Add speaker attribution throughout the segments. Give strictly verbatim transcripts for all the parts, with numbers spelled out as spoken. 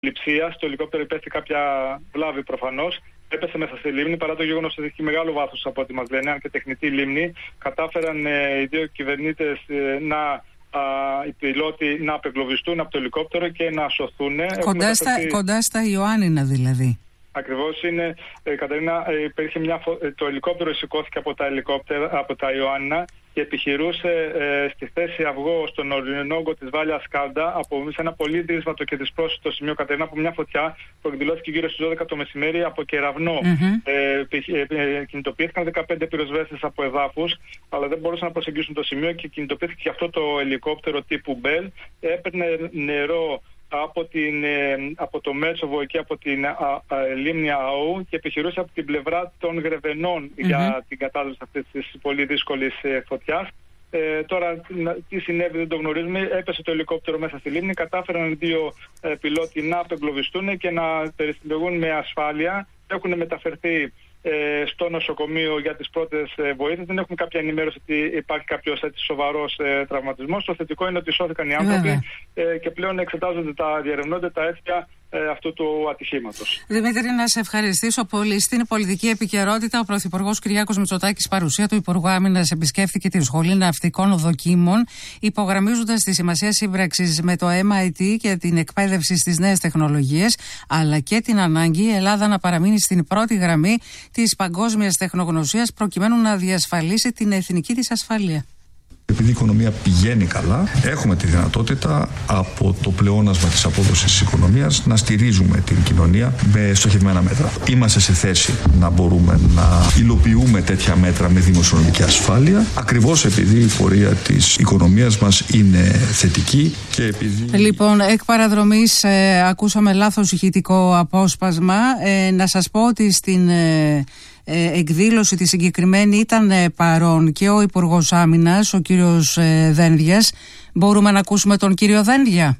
Speaker 1: λειψίας. Το ελικόπτερο υπέστη κάποια βλάβη προφανώς. Έπεσε μέσα στη λίμνη, παρά το γεγονός ότι έχει μεγάλο βάθος από ό,τι μας λένε, αν και τεχνητή λίμνη. Κατάφεραν ε, οι δύο κυβερνήτες ε, να, α, οι πιλότοι να απεγκλωβιστούν από το ελικόπτερο και να σωθούν.
Speaker 2: Κοντά στα, μεταφερθεί... κοντά στα Ιωάννινα δηλαδή.
Speaker 1: Ακριβώς είναι, ε, Καταρίνα, ε, υπήρχε μια φω... ε, το ελικόπτερο σηκώθηκε από τα, ελικόπτερα, από τα Ιωάννινα και επιχειρούσε ε, στη θέση αυγό στον ορεινόγκο της Βάλιας Σκάντα από σε ένα πολύ δύσβατο και δυσπρόσιτο σημείο, Καταρίνα, από μια φωτιά που εκδηλώθηκε γύρω στις δώδεκα το μεσημέρι από κεραυνό. Mm-hmm. Ε, ε, ε, κινητοποιήθηκαν δεκαπέντε πυροσβέστες από εδάφους, αλλά δεν μπορούσαν να προσεγγίσουν το σημείο και κινητοποιήθηκε και αυτό το ελικόπτερο τύπου Μπέλ. Έπαιρνε νερό από, την, από το Μέτσοβο εκεί από την α, α, λίμνη ΑΟ και επιχειρούσε από την πλευρά των Γρεβενών mm-hmm. για την κατάδοση αυτής της πολύ δύσκολης ε, φωτιάς. Ε, τώρα τι συνέβη δεν το γνωρίζουμε. Έπεσε το ελικόπτερο μέσα στη λίμνη, κατάφεραν δύο ε, πιλότοι να απεγκλωβιστούν και να περιστηλεγούν με ασφάλεια. Έχουν μεταφερθεί Ε, στο νοσοκομείο για τις πρώτες ε, βοήθειες. Δεν έχουμε κάποια ενημέρωση ότι υπάρχει κάποιος έτσι σοβαρός ε, τραυματισμός. Το θετικό είναι ότι σώθηκαν οι άνθρωποι ε, και πλέον εξετάζονται τα, διερευνώνται τα αίτια ε, αυτού του ατυχήματος.
Speaker 2: Δημήτρη, να σε ευχαριστήσω πολύ. Στην πολιτική επικαιρότητα, ο Πρωθυπουργός Κυριάκος Μητσοτάκης, παρουσία του Υπουργού Άμυνας, επισκέφθηκε τη Σχολή Ναυτικών Δοκίμων, υπογραμμίζοντας τη σημασία σύμπραξης με το εμ άι τι και την εκπαίδευση στις νέες τεχνολογίες, αλλά και την ανάγκη η Ελλάδα να παραμείνει στην πρώτη γραμμή της παγκόσμιας τεχνογνωσίας προκειμένου να διασφαλίσει την εθνική της ασφάλεια.
Speaker 3: Επειδή η οικονομία πηγαίνει καλά, έχουμε τη δυνατότητα από το πλεόνασμα της απόδοσης της οικονομίας να στηρίζουμε την κοινωνία με στοχευμένα μέτρα. Είμαστε σε θέση να μπορούμε να υλοποιούμε τέτοια μέτρα με δημοσιονομική ασφάλεια, ακριβώς επειδή η πορεία της οικονομίας μας είναι θετική και επειδή...
Speaker 2: Λοιπόν, εκ παραδρομής ε, ακούσαμε λάθος ηχητικό απόσπασμα. Ε, να σας πω ότι στην... Ε, εκδήλωση τη συγκεκριμένη ήταν παρόν και ο Υπουργός Άμυνας, ο κύριος Δένδιας. Μπορούμε να ακούσουμε τον κύριο Δένδια?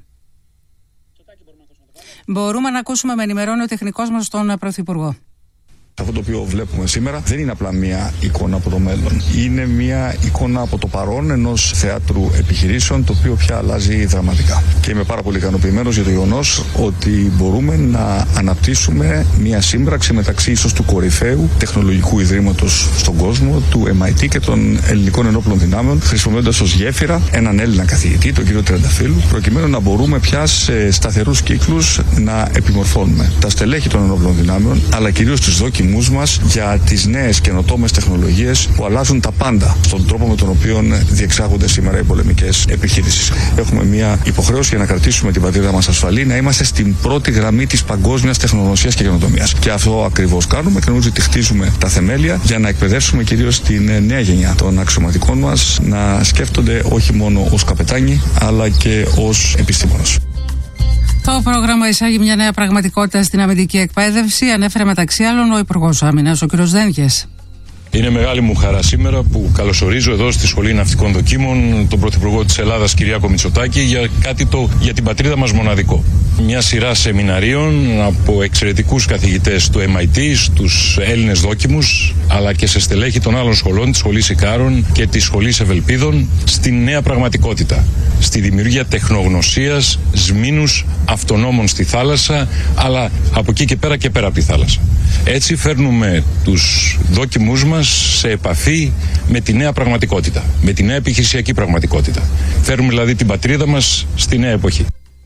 Speaker 2: Μπορούμε να ακούσουμε, με ενημερώνει ο τεχνικός μας, τον Πρωθυπουργό.
Speaker 3: Αυτό το οποίο βλέπουμε σήμερα δεν είναι απλά μια εικόνα από το μέλλον. Είναι μια εικόνα από το παρόν ενός θεάτρου επιχειρήσεων, το οποίο πια αλλάζει δραματικά. Και είμαι πάρα πολύ ικανοποιημένος για το γεγονός ότι μπορούμε να αναπτύσσουμε μια σύμπραξη μεταξύ ίσως του κορυφαίου τεχνολογικού ιδρύματος στον κόσμο, του εμ άι τι και των ελληνικών ενόπλων δυνάμεων, χρησιμοποιώντας ως γέφυρα έναν Έλληνα καθηγητή, τον κύριο Τρενταφύλου, προκειμένου να μπορούμε πια σε σταθερούς κύκλους να επιμορφώνουμε τα στελέχη των ενόπλων δυνάμεων, αλλά κυρίως τους δόκιμους μας για τις νέες καινοτόμες τεχνολογίες που αλλάζουν τα πάντα στον τρόπο με τον οποίο διεξάγονται σήμερα οι πολεμικές επιχειρήσεις. Έχουμε μια υποχρέωση για να κρατήσουμε την πατρίδα μας ασφαλή, να είμαστε στην πρώτη γραμμή της παγκόσμιας τεχνογνωσίας και καινοτομίας. Και αυτό ακριβώς κάνουμε και νομίζω ότι χτίζουμε τα θεμέλια για να εκπαιδεύσουμε κυρίως την νέα γενιά των αξιωματικών μας να σκέφτονται όχι μόνο ως καπετάνοι, αλλά και ως επιστήμονες.
Speaker 2: Το πρόγραμμα εισάγει μια νέα πραγματικότητα στην αμυντική εκπαίδευση, ανέφερε μεταξύ άλλων ο Υπουργός Άμυνας, ο κ. Δένδιας.
Speaker 4: Είναι μεγάλη μου χαρά σήμερα που καλωσορίζω εδώ στη Σχολή Ναυτικών Δοκίμων τον Πρωθυπουργό της Ελλάδας, Κυριάκο Μητσοτάκη, για κάτι το για την πατρίδα μας μοναδικό. Μια σειρά σεμιναρίων από εξαιρετικούς καθηγητές του εμ άι τι, στους Έλληνες δόκιμους, αλλά και σε στελέχη των άλλων σχολών, της Σχολής Ικάρων και της Σχολής Ευελπίδων, στην νέα πραγματικότητα. Στη δημιουργία τεχνογνωσίας, σμήνους αυτονόμων στη θάλασσα, αλλά από εκεί και πέρα και πέρα από τη θάλασσα. Έτσι φέρνουμε τους δόκιμούς μας σε επαφή με τη νέα πραγματικότητα, με τη νέα επιχειρησιακή πραγματικότητα. Φέρνουμε δηλαδή την πατρίδα μας στη νέα εποχή.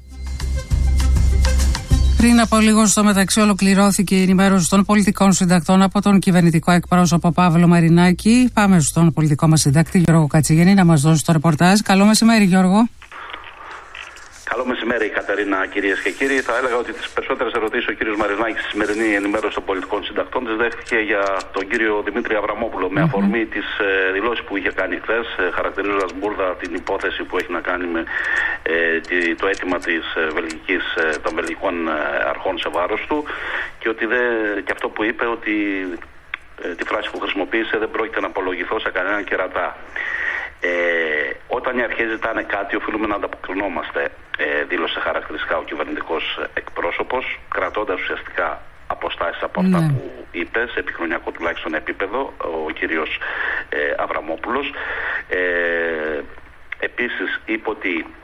Speaker 2: Πριν από λίγο, στο μεταξύ, ολοκληρώθηκε η ενημέρωση των πολιτικών συντακτών από τον κυβερνητικό εκπρόσωπο Παύλο Μαρινάκη. Πάμε στον πολιτικό μας συντάκτη Γιώργο Κατσιγέννη να μας δώσει το ρεπορτάζ. Καλό μεσημέρι, Γιώργο.
Speaker 5: Καλό μεσημέρι, Κατερίνα, κυρίες και κύριοι. Θα έλεγα ότι τις περισσότερες ερωτήσεις ο κύριος Μαρινάκης στη σημερινή ενημέρωση των πολιτικών συντακτών τις δέχτηκε για τον κύριο Δημήτρη Αβραμόπουλο, mm-hmm. με αφορμή τις ε, δηλώσεις που είχε κάνει χθες, ε, χαρακτηρίζοντας μπουρδα την υπόθεση που έχει να κάνει με ε, τη, το αίτημα της ε, βελγικής, ε, των βελγικών ε, αρχών σε βάρος του, και, ότι δε, και αυτό που είπε, ότι ε, τη φράση που χρησιμοποίησε, δεν πρόκειται να απολογηθώ σε κανέναν κερατά. Ε, όταν οι αρχές ζητάνε κάτι, οφείλουμε να ανταποκρινόμαστε, ε, δήλωσε χαρακτηριστικά ο κυβερνητικός εκπρόσωπος, κρατώντας ουσιαστικά αποστάσεις από αυτά ναι. που είπε, σε επιχρονιακό τουλάχιστον επίπεδο, ο κύριος ε, Αβραμόπουλος. Ε, επίσης είπε ότι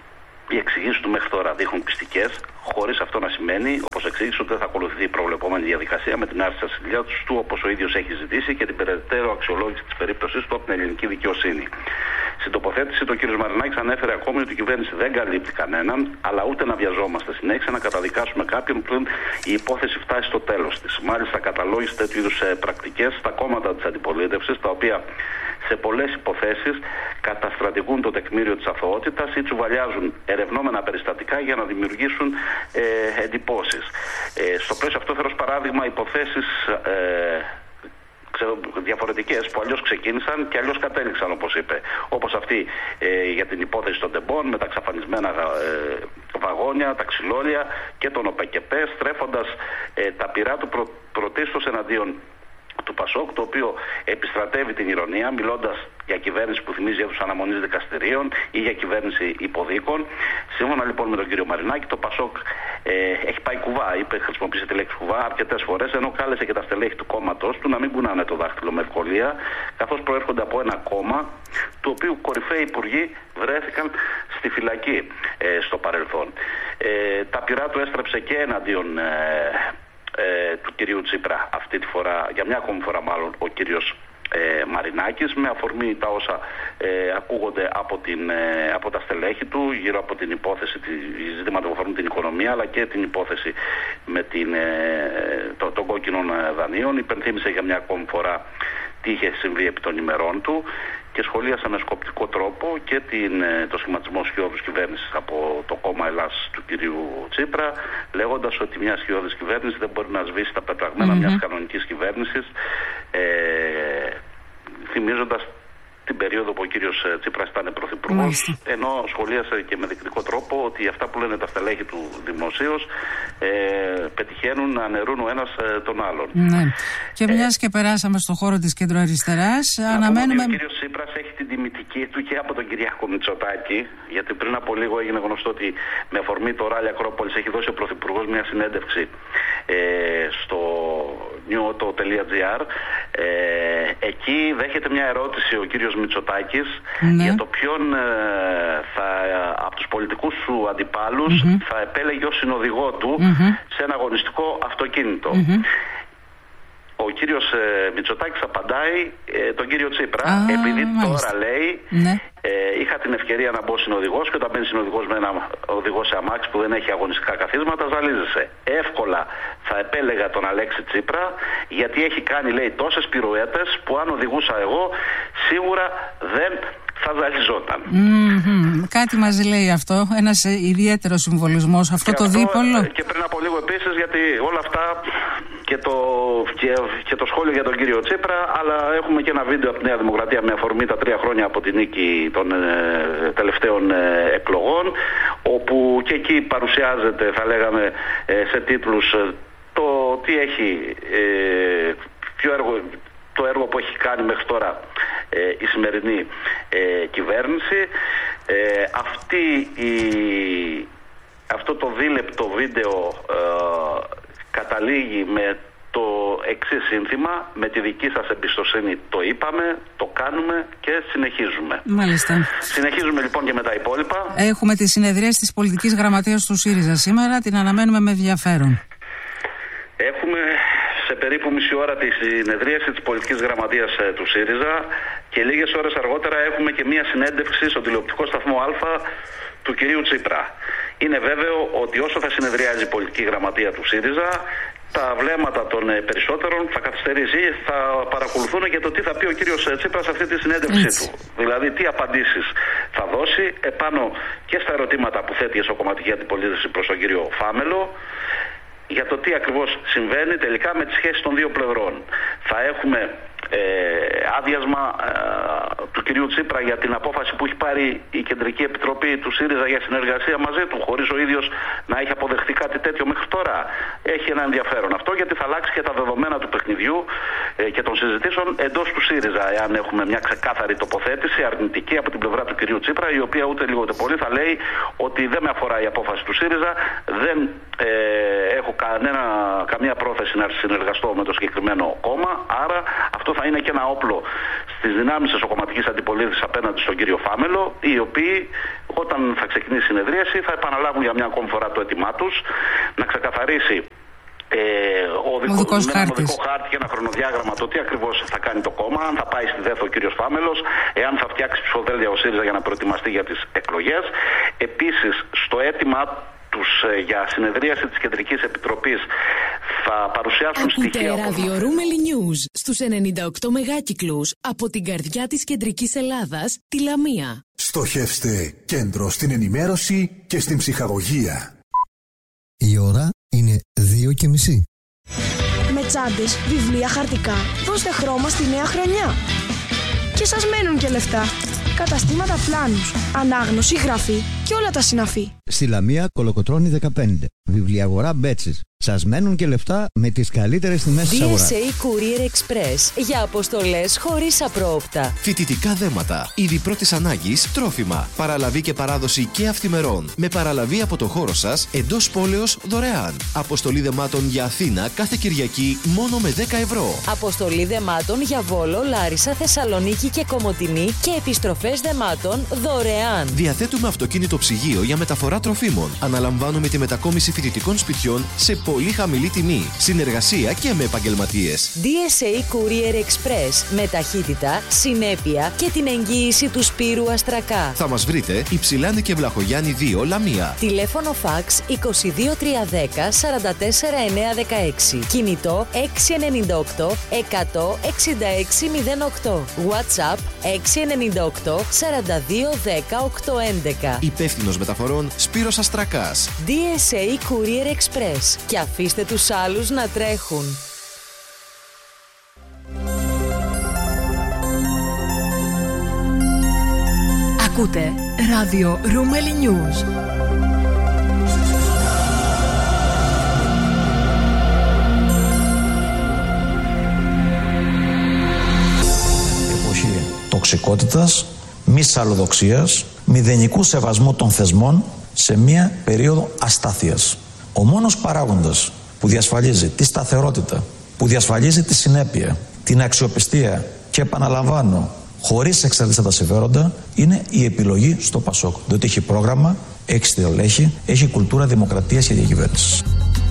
Speaker 5: Οι εξηγήσεις του μέχρι τώρα δείχνουν πιστικές, χωρίς αυτό να σημαίνει, όπως εξήγησε, ότι δεν θα ακολουθεί η προβλεπόμενη διαδικασία με την άρση της ασυλίας του, όπως ο ίδιος έχει ζητήσει, και την περαιτέρω αξιολόγηση της περίπτωσης του από την ελληνική δικαιοσύνη. Στην τοποθέτηση του, ο κ. Μαρινάκης ανέφερε ακόμη ότι η κυβέρνηση δεν καλύπτει κανέναν, αλλά ούτε να βιαζόμαστε συνέχεια να καταδικάσουμε κάποιον πριν η υπόθεση φτάσει στο τέλος της. Μάλιστα, καταλόγησε τέτοιου είδους πρακτικές στα κόμματα της αντιπολίτευσης, τα οποία σε πολλές υποθέσεις καταστρατηγούν το τεκμήριο της αθωότητας ή τσουβαλιάζουν ερευνόμενα περιστατικά για να δημιουργήσουν ε, εντυπώσεις. Ε, στο πλαίσιο αυτό θέλω ως παράδειγμα υποθέσεις ε, διαφορετικές που αλλιώς ξεκίνησαν και αλλιώς κατέληξαν, όπως είπε. Όπως αυτή ε, για την υπόθεση των τεμπών με τα εξαφανισμένα ε, βαγόνια, τα ξυλόλια και τον ΟΠΕΚΕΠΕ, στρέφοντας ε, τα πυρά του προ, πρωτίστως εναντίον του Πασόκ, το οποίο επιστρατεύει την ηρωνία, μιλώντας για κυβέρνηση που θυμίζει αίθουσα αναμονής δικαστηρίων ή για κυβέρνηση υποδίκων. Σύμφωνα λοιπόν με τον κύριο Μαρινάκη, το Πασόκ ε, έχει πάει κουβά, είπε, χρησιμοποίησε τη λέξη κουβά αρκετές φορές, ενώ κάλεσε και τα στελέχη του κόμματος του να μην κουνάνε το δάχτυλο με ευκολία, καθώς προέρχονται από ένα κόμμα του οποίου κορυφαίοι υπουργοί βρέθηκαν στη φυλακή ε, στο παρελθόν. Ε, τα πυρά του έστρεψε και εναντίον ε, Ε, του κυρίου Τσίπρα, αυτή τη φορά, για μια ακόμη φορά μάλλον, ο κύριος ε, Μαρινάκης, με αφορμή τα όσα ε, ακούγονται από, την, ε, από τα στελέχη του γύρω από την υπόθεση, τη, ζητήματα που αφορούν την οικονομία, αλλά και την υπόθεση με την, ε, το, των κόκκινων δανείων. Υπενθύμησε για μια ακόμη φορά τι είχε συμβεί επί των ημερών του και σχολίασε με σκοπτικό τρόπο και την, το σχηματισμό σκιώδους κυβέρνησης από το κόμμα Ελλάς του κυρίου Τσίπρα, λέγοντας ότι μια σκιώδης κυβέρνηση δεν μπορεί να σβήσει τα πετραγμένα mm-hmm. μιας κανονικής κυβέρνησης, ε, θυμίζοντας την περίοδο που ο κύριος Τσίπρας ήταν πρωθυπουργός, mm-hmm. ενώ σχολίασε και με δεκτικό τρόπο ότι αυτά που λένε τα στελέχη του δημοσίως ε, πετυχαίνουν να αναιρούν ο ένας ε, τον άλλον.
Speaker 2: Ναι. Και μιας ε, και περάσαμε στον χώρο της κεντροαριστεράς, αναμένουμε...
Speaker 5: Ο κύριος Τσίπρας έχει την τιμητική του και από τον Κυριάκο Μητσοτάκη, γιατί πριν από λίγο έγινε γνωστό ότι με αφορμή το ράλι Ακρόπολης έχει δώσει ο πρωθυπουργός μια συνέντευξη ε, στο νιούοτο τελεία τζι άρ. Ε, εκεί δέχεται μια ερώτηση ο κύριος Μητσοτάκης ναι. για το ποιον ε, θα, από τους πολιτικούς σου αντιπάλους mm-hmm. θα επέλεγε ως συνοδηγό του mm-hmm. σε ένα αγωνιστικό αυτοκίνητο. Mm-hmm. Ο κύριος ε, Μητσοτάκης απαντάει ε, τον κύριο Τσίπρα, ah, επειδή μάλιστα. τώρα λέει ναι. ε, είχα την ευκαιρία να μπω συνοδηγός και όταν μπαίνει συνοδηγός με ένα οδηγό σε αμάξι που δεν έχει αγωνιστικά καθίσματα, ζαλίζεσαι. Εύκολα θα επέλεγα τον Αλέξη Τσίπρα, γιατί έχει κάνει, λέει, τόσες πυρουέτες που αν οδηγούσα εγώ σίγουρα δεν θα ζαλιζόταν.
Speaker 2: Mm-hmm. Κάτι μας λέει αυτό, ένας ιδιαίτερος συμβολισμός, αυτό και το αυτό, δίπολο.
Speaker 5: Και πριν από λίγο επίσης, γιατί όλα αυτά και το, και, και το σχόλιο για τον κύριο Τσίπρα, αλλά έχουμε και ένα βίντεο από τη Νέα Δημοκρατία με αφορμή τα τρία χρόνια από την νίκη των ε, τελευταίων ε, εκλογών, όπου και εκεί παρουσιάζεται, θα λέγαμε, ε, σε τίτλους ε, το τι έχει, ε, ποιο έργο, το έργο που έχει κάνει μέχρι τώρα ε, η σημερινή ε, κυβέρνηση. Ε, αυτή η, αυτό το δίλεπτο βίντεο ε, καταλήγει με το εξής σύνθημα: με τη δική σας εμπιστοσύνη το είπαμε, το κάνουμε και συνεχίζουμε.
Speaker 2: Μάλιστα.
Speaker 5: Συνεχίζουμε λοιπόν και με τα υπόλοιπα.
Speaker 2: Έχουμε τη συνεδρίαση της πολιτικής γραμματείας του ΣΥΡΙΖΑ σήμερα, την αναμένουμε με ενδιαφέρον.
Speaker 5: Έχουμε σε περίπου μισή ώρα τη συνεδρίαση της πολιτικής γραμματείας ε, του ΣΥΡΙΖΑ και λίγες ώρες αργότερα έχουμε και μία συνέντευξη στον τηλεοπτικό σταθμό Α του κυρίου Τσίπρα. Είναι βέβαιο ότι όσο θα συνεδριάζει η πολιτική γραμματεία του ΣΥΡΙΖΑ, τα βλέμματα των περισσότερων θα καθυστερήσει, θα παρακολουθούν και το τι θα πει ο κύριος Τσίπρας σε αυτή τη συνέντευξή του. Δηλαδή τι απαντήσεις θα δώσει επάνω και στα ερωτήματα που θέτει η εσωκομματική αντιπολίτευση προς τον κύριο Φάμελο, για το τι ακριβώς συμβαίνει τελικά με τις σχέσεις των δύο πλευρών. Θα έχουμε ε, άδειασμα ε, του κυρίου Τσίπρα για την απόφαση που έχει πάρει η Κεντρική Επιτροπή του ΣΥΡΙΖΑ για συνεργασία μαζί του, χωρίς ο ίδιος να έχει αποδεχτεί κάτι τέτοιο μέχρι τώρα. Έχει ένα ενδιαφέρον αυτό, γιατί θα αλλάξει και τα δεδομένα του παιχνιδιού ε, και των συζητήσεων εντός του ΣΥΡΙΖΑ, εάν έχουμε μια ξεκάθαρη τοποθέτηση αρνητική από την πλευρά του κυρίου Τσίπρα, η οποία ούτε λίγο ούτε πολύ θα λέει ότι δεν με αφορά η απόφαση του ΣΥΡΙΖΑ, δεν ε, έχω κάνει κανένα, καμία πρόθεση να συνεργαστώ με το συγκεκριμένο κόμμα. Άρα αυτό θα είναι και ένα όπλο στις δυνάμεις της κομματικής αντιπολίτευσης απέναντι στον κύριο Φάμελο, οι οποίοι όταν θα ξεκινήσει η συνεδρίαση θα επαναλάβουν για μια ακόμη φορά το αίτημά τους να ξεκαθαρίσει Ε, ο οδικός χάρτη και ένα χρονοδιάγραμμα το τι ακριβώς θα κάνει το κόμμα, αν θα πάει στη ΔΕΘ ο κύριος Φάμελος, εάν θα φτιάξει ψηφοδέλτια ο ΣΥΡΙΖΑ για να προετοιμαστεί για τις εκλογές. Επίσης, στο αίτημα τους ε, για συνεδρίαση της Κεντρικής Επιτροπής θα παρουσιάσουν
Speaker 6: Ακούτε
Speaker 5: στοιχεία.
Speaker 6: Ακούτε ράδιο Ρούμελι News στους ενενήντα οκτώ μεγάκυκλους από την καρδιά της Κεντρικής Ελλάδας, τη Λαμία.
Speaker 7: Στοχεύστε κέντρο στην ενημέρωση και στην ψυχαγωγία.
Speaker 8: Η ώρα είναι δύο και μισή.
Speaker 9: Με τσάντες, βιβλία, χαρτικά, δώστε χρώμα στη νέα χρονιά. Και σας μένουν και λεφτά. Καταστήματα πλάνους, ανάγνωση, γραφή και όλα τα συναφή.
Speaker 8: Στη Λαμία Κολοκοτρώνη δεκαπέντε. Βιβλιαγορά Μπέτσης. Σας μένουν και λεφτά με τις καλύτερες τιμές της αγοράς.
Speaker 6: ντι ες έι Courier Express για αποστολές χωρίς απρόοπτα.
Speaker 10: Φοιτητικά δέματα, είδη πρώτης ανάγκης, τρόφιμα, παραλαβή και παράδοση και αυθημερών. Με παραλαβή από το χώρο σας εντός πόλεως δωρεάν. Αποστολή δεμάτων για Αθήνα κάθε Κυριακή μόνο με δέκα ευρώ.
Speaker 6: Αποστολή δεμάτων για Βόλο, Λάρισα, Θεσσαλονίκη και Κομοτηνή και επιστροφές δεμάτων δωρεάν.
Speaker 10: Διαθέτουμε αυτοκίνητο ψυγείο για μεταφορά τροφίμων. Αναλαμβάνουμε τη μετακόμιση φοιτητικών σπιτιών σε πολύ χαμηλή τιμή, συνεργασία και με επαγγελματίες.
Speaker 6: ντι ες έι Courier Express με ταχύτητα, συνέπεια και την εγγύηση του Σπύρου Αστρακά.
Speaker 10: Θα μας βρείτε Υψηλάνη και Βλαχογιάννη δύο, Λαμία.
Speaker 6: Τηλέφωνο φαξ είκοσι δύο τριακόσια δέκα σαράντα τέσσερα εννιακόσια δεκαέξι. Κινητό έξι εννιά οκτώ εκατό εξήντα έξι μηδέν οκτώ. WhatsApp έξι εννιά οκτώ σαράντα δύο δέκα οκτακόσια έντεκα.
Speaker 10: Υπεύθυνος μεταφορών Σπύρος Αστρακάς.
Speaker 6: ντι ες έι Courier Express. Και αφήστε τους άλλους να τρέχουν.
Speaker 9: Ακούτε ράδιο Ρούμελι News.
Speaker 11: Εποχή τοξικότητας, μη σαλλοδοξίας, μηδενικού σεβασμού των θεσμών σε μια περίοδο αστάθειας. Ο μόνος παράγοντας που διασφαλίζει τη σταθερότητα, που διασφαλίζει τη συνέπεια, την αξιοπιστία και επαναλαμβάνω, χωρίς εξαρτησία τα συμφέροντα, είναι η επιλογή στο ΠΑΣΟΚ. Διότι έχει πρόγραμμα, έχει στελέχη, έχει κουλτούρα δημοκρατίας και διακυβέρνησης.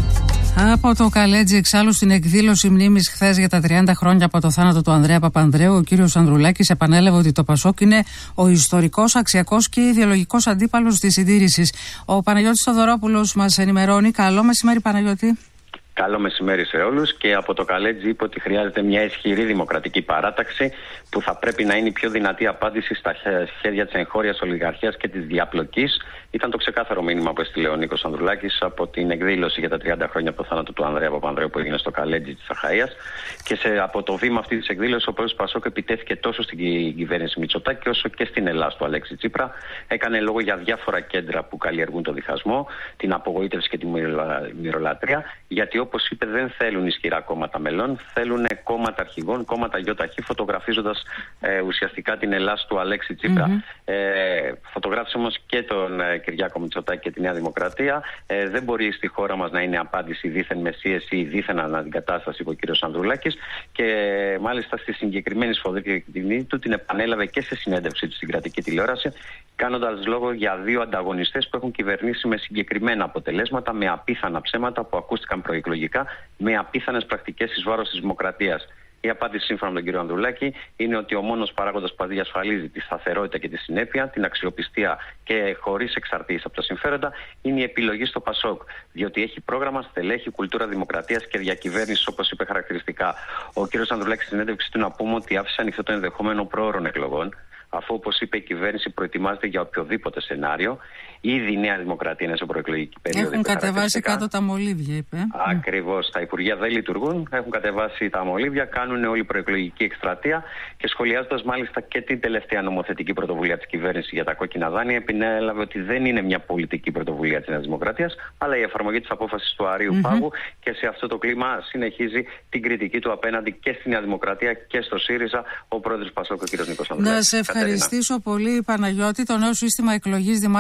Speaker 2: Από το Καλέτζι, εξάλλου, στην εκδήλωση μνήμης χθες για τα τριάντα χρόνια από το θάνατο του Ανδρέα Παπανδρέου, ο κύριος Ανδρουλάκης επανέλαβε ότι το ΠΑΣΟΚ είναι ο ιστορικός, αξιακός και ιδεολογικός αντίπαλος της συντήρησης. Ο Παναγιώτης Θοδωρόπουλος μας ενημερώνει. Καλό μεσημέρι, Παναγιώτη.
Speaker 12: Καλό μεσημέρι σε όλους. Και από το Καλέτζι είπε ότι χρειάζεται μια ισχυρή δημοκρατική παράταξη που θα πρέπει να είναι η πιο δυνατή απάντηση στα σχέδια της εγχώριας ολιγαρχίας και της διαπλοκής. Ήταν το ξεκάθαρο μήνυμα που έστειλε ο Νίκος Ανδρουλάκης από την εκδήλωση για τα τριάντα χρόνια από το θάνατο του Ανδρέα Παπανδρέου που έγινε στο Καλέτζι της Αχαΐας. Και σε, από το βήμα αυτή της εκδήλωσης, ο πρόεδρος Πασόκ επιτέθηκε τόσο στην κυβέρνηση Μητσοτάκη όσο και στην Ελλάδα του Αλέξη Τσίπρα. Έκανε λόγο για διάφορα κέντρα που καλλιεργούν το διχασμό, την απογοήτευση και τη μυρολατρεία. Γιατί όπως είπε, δεν θέλουν ισχυρά κόμματα μελών, θέλουν κόμματα αρχηγών, κόμματα γιοταχή, φωτογραφίζοντας ε, ουσιαστικά την Ελλάδα του Αλέξη Τσίπρα. Mm-hmm. Ε, φωτογράφησε όμως και τον ε, Κυριάκο Μητσοτάκη και τη Νέα Δημοκρατία. Ε, δεν μπορεί στη χώρα μας να είναι απάντηση δίθεν μεσίες ή δίθεν αναντικατάσταση, είπε ο κ. Ανδρουλάκης. Και ε, μάλιστα στη συγκεκριμένη σφοδρή του την επανέλαβε και σε συνέντευξη του στην κρατική τηλεόραση, κάνοντας λόγο για δύο ανταγωνιστές που έχουν κυβερνήσει με συγκεκριμένα αποτελέσματα, με απίθανα ψέματα που ακούστηκαν προεκλογικά, με απίθανες πρακτικές εις βάρος της δημοκρατίας. Η απάντηση, σύμφωνα με τον κύριο Ανδρουλάκη, είναι ότι ο μόνος παράγοντας που διασφαλίζει τη σταθερότητα και τη συνέπεια, την αξιοπιστία και χωρίς εξαρτήσεις από τα συμφέροντα, είναι η επιλογή στο ΠΑΣΟΚ. Διότι έχει πρόγραμμα, στελέχη, κουλτούρα δημοκρατίας και διακυβέρνησης, όπως είπε χαρακτηριστικά. Ο κύριος Ανδρουλάκης στην συνέντευξη του να πούμε ότι άφησε ανοιχτό το ενδεχόμενο προώρων εκλογών, αφού, όπως είπε, η κυβέρνηση προετοιμάζεται για οποιοδήποτε σενάριο. Ήδη η Νέα Δημοκρατία είναι σε προεκλογική περίοδο.
Speaker 2: Έχουν κατεβάσει κάτω τα μολύβια, είπε.
Speaker 12: Ακριβώς. Τα Υπουργεία δεν λειτουργούν. Έχουν κατεβάσει τα μολύβια, κάνουν όλη προεκλογική εκστρατεία και σχολιάζοντας μάλιστα και την τελευταία νομοθετική πρωτοβουλία της κυβέρνησης για τα κόκκινα δάνεια, επανέλαβε ότι δεν είναι μια πολιτική πρωτοβουλία της Νέας Δημοκρατίας, αλλά η εφαρμογή της απόφασης του Αρείου mm-hmm. Πάγου, και σε αυτό το κλίμα συνεχίζει την κριτική του απέναντι και στη Νέα Δημοκρατία και στο ΣΥΡΙΖΑ ο πρόεδρος Πασόκ, ο κ. Νίκος Ανδρουλάκης.
Speaker 2: Να σε ευχαριστήσω πολύ, Παναγιώτη. Το νέο σύστημα εκλογής δημάρχων και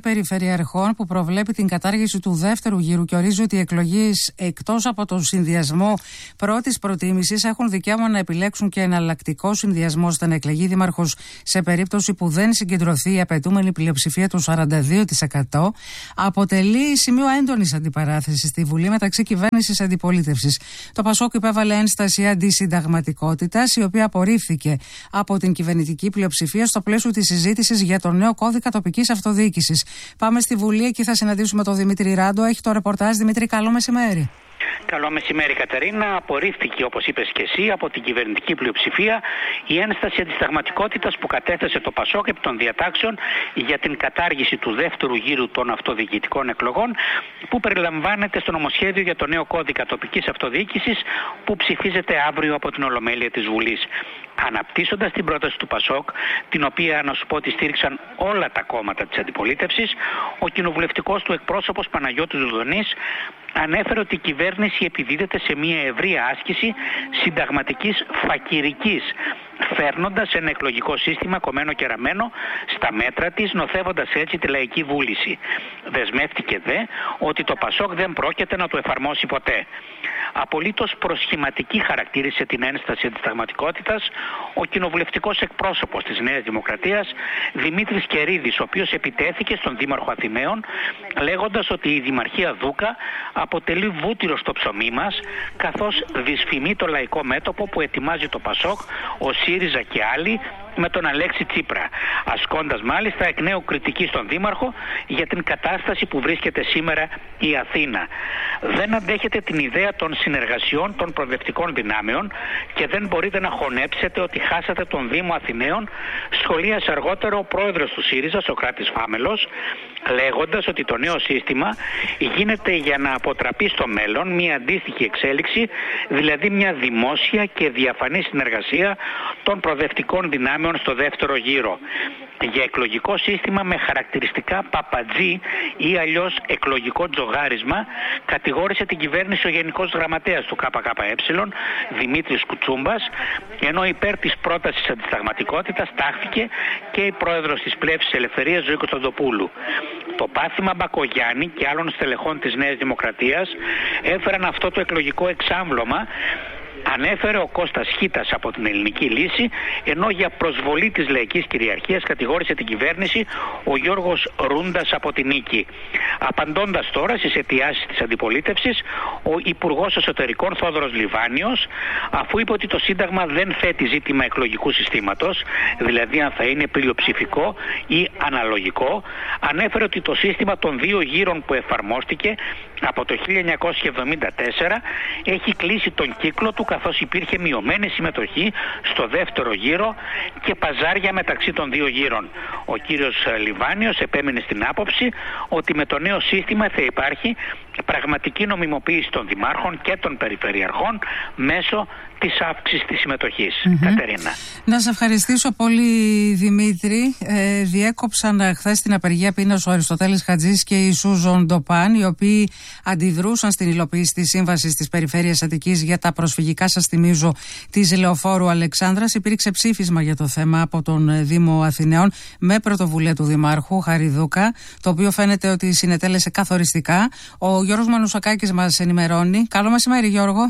Speaker 2: περιφερειαρχών που προβλέπει την κατάργηση του δεύτερου γύρου και ορίζει ότι οι εκλογείς εκτός από τον συνδυασμό πρώτης προτίμησης έχουν δικαίωμα να επιλέξουν και εναλλακτικό συνδυασμό ώστε να εκλεγεί δήμαρχος σε περίπτωση που δεν συγκεντρωθεί η απαιτούμενη πλειοψηφία του σαράντα δύο τοις εκατό, αποτελεί σημείο έντονης αντιπαράθεσης στη Βουλή μεταξύ κυβέρνησης και αντιπολίτευσης. Το Πασόκ υπέβαλε ένσταση αντισυνταγματικότητας, η οποία απορρίφθηκε από την κυβερνητική πλειοψηφία στο πλαίσιο της συζήτησης για το νέο κώδικα τοπικής αυτοδιοίκησης. Πάμε στη Βουλή, εκεί θα συναντήσουμε τον Δημήτρη Ράντο. Έχει το ρεπορτάζ. Δημήτρη, καλό μεσημέρι.
Speaker 13: Καλό μεσημέρι, Κατερίνα. Απορρίφθηκε, όπως είπες και εσύ, από την κυβερνητική πλειοψηφία η ένσταση αντισυνταγματικότητας που κατέθεσε το Πασόκ επί των διατάξεων για την κατάργηση του δεύτερου γύρου των αυτοδιοικητικών εκλογών, που περιλαμβάνεται στο νομοσχέδιο για το νέο κώδικα τοπικής αυτοδιοίκησης που ψηφίζεται αύριο από την Ολομέλεια της Βουλής. Αναπτύσσοντας την πρόταση του Πασόκ, την οποία να σου πω ότι στήριξαν όλα τα κόμματα της αντιπολίτευσης, ο κοινοβουλευτικός του εκπρόσωπος Παναγιώτης Δουδονής ανέφερε ότι η κυβέρνηση επιδίδεται σε μια ευρεία άσκηση συνταγματικής φακυρικής, φέρνοντας ένα εκλογικό σύστημα κομμένο και ραμμένο στα μέτρα της, νοθεύοντας έτσι τη λαϊκή βούληση. Δεσμεύτηκε δε ότι το Πασόκ δεν πρόκειται να το εφαρμόσει ποτέ. Απολύτως προσχηματική χαρακτήρισε την ένσταση αντισυνταγματικότητας ο κοινοβουλευτικός εκπρόσωπος της Νέας Δημοκρατίας Δημήτρης Κερίδης, ο οποίος επιτέθηκε στον Δήμαρχο Αθηναίων λέγοντας ότι η Δημαρχία Δούκα αποτελεί βούτυρο στο ψωμί μας, καθώς δυσφημεί το λαϊκό μέτωπο που ετοιμάζει το Πασόκ, ο ΣΥΡΙΖΑ και άλλοι με τον Αλέξη Τσίπρα, ασκώντας μάλιστα εκ νέου κριτική στον Δήμαρχο για την κατάσταση που βρίσκεται σήμερα η Αθήνα. Δεν αντέχετε την ιδέα των συνεργασιών των προοδευτικών δυνάμεων και δεν μπορείτε να χωνέψετε ότι χάσατε τον Δήμο Αθηναίων, σχολίασε αργότερα ο πρόεδρος του ΣΥΡΙΖΑ, Σωκράτης Φάμελος, λέγοντας ότι το νέο σύστημα γίνεται για να αποτραπεί στο μέλλον μια αντίστοιχη εξέλιξη, δηλαδή μια δημόσια και διαφανή συνεργασία των προοδευτικών δυνάμεων στο δεύτερο γύρο. Για εκλογικό σύστημα με χαρακτηριστικά παπατζή ή αλλιώς εκλογικό τζογάρισμα κατηγόρησε την κυβέρνηση ο Γενικός Γραμματέας του ΚΚΕ, Δημήτρης Κουτσούμπας, ενώ υπέρ της πρότασης αντισυνταγματικότητας τάχθηκε και η πρόεδρος της Πλεύσης Ελευθερίας, Ζωή Κωνσταντοπούλου. Το πάθημα Μπακογιάννη και άλλων στελεχών της Νέας Δημοκρατίας έφεραν αυτό το εκλογικό εξάμβλωμα, ανέφερε ο Κώστας Χίτας από την Ελληνική Λύση, ενώ για προσβολή της λαϊκής κυριαρχίας κατηγόρησε την κυβέρνηση ο Γιώργος Ρούντας από την Νίκη. Απαντώντας τώρα στις αιτιάσεις της αντιπολίτευσης, ο Υπουργός Εσωτερικών Θόδωρος Λιβάνιος, αφού είπε ότι το Σύνταγμα δεν θέτει ζήτημα εκλογικού συστήματος, δηλαδή αν θα είναι πλειοψηφικό ή αναλογικό, ανέφερε ότι το σύστημα των δύο γύρων που εφαρμόστηκε από το χίλια εννιακόσια εβδομήντα τέσσερα έχει κλείσει τον κύκλο του, καθώς υπήρχε μειωμένη συμμετοχή στο δεύτερο γύρο και παζάρια μεταξύ των δύο γύρων. Ο κύριος Λιβάνιος επέμεινε στην άποψη ότι με το νέο σύστημα θα υπάρχει πραγματική νομιμοποίηση των δημάρχων και των περιφερειαρχών μέσω της αύξησης της συμμετοχής. Mm-hmm. Κατερίνα.
Speaker 2: Να σε ευχαριστήσω πολύ, Δημήτρη. Ε, διέκοψαν χθες την απεργία πείνας ο Αριστοτέλης Χατζής και η Σούζον Ντοπάν, οι οποίοι αντιδρούσαν στην υλοποίηση της σύμβασης της Περιφέρειας Αττικής για τα προσφυγικά, σας θυμίζω, της Λεωφόρου Αλεξάνδρας. Υπήρξε ψήφισμα για το θέμα από τον Δήμο Αθηναίων με πρωτοβουλία του Δημάρχου Χαριδούκα, το οποίο φαίνεται ότι συνετέλεσε καθοριστικά. Ο Γιώργος Μανουσακάκης μας ενημερώνει. Καλό μεσημέρι, Γιώργο.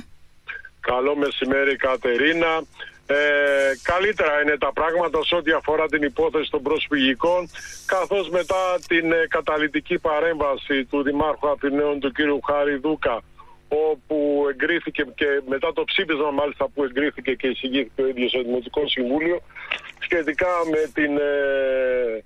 Speaker 14: Καλό μεσημέρι, Κατερίνα. Ε, καλύτερα είναι τα πράγματα σε ό,τι αφορά την υπόθεση των προσφυγικών, καθώς μετά την ε, καταλυτική παρέμβαση του Δημάρχου Αθηναίων, του κ. Χαριδούκα, όπου εγκρίθηκε και μετά το ψήφισμα μάλιστα που εγκρίθηκε και εισηγήθηκε ο ίδιος στο Δημοτικό Συμβούλιο, σχετικά με την... Ε,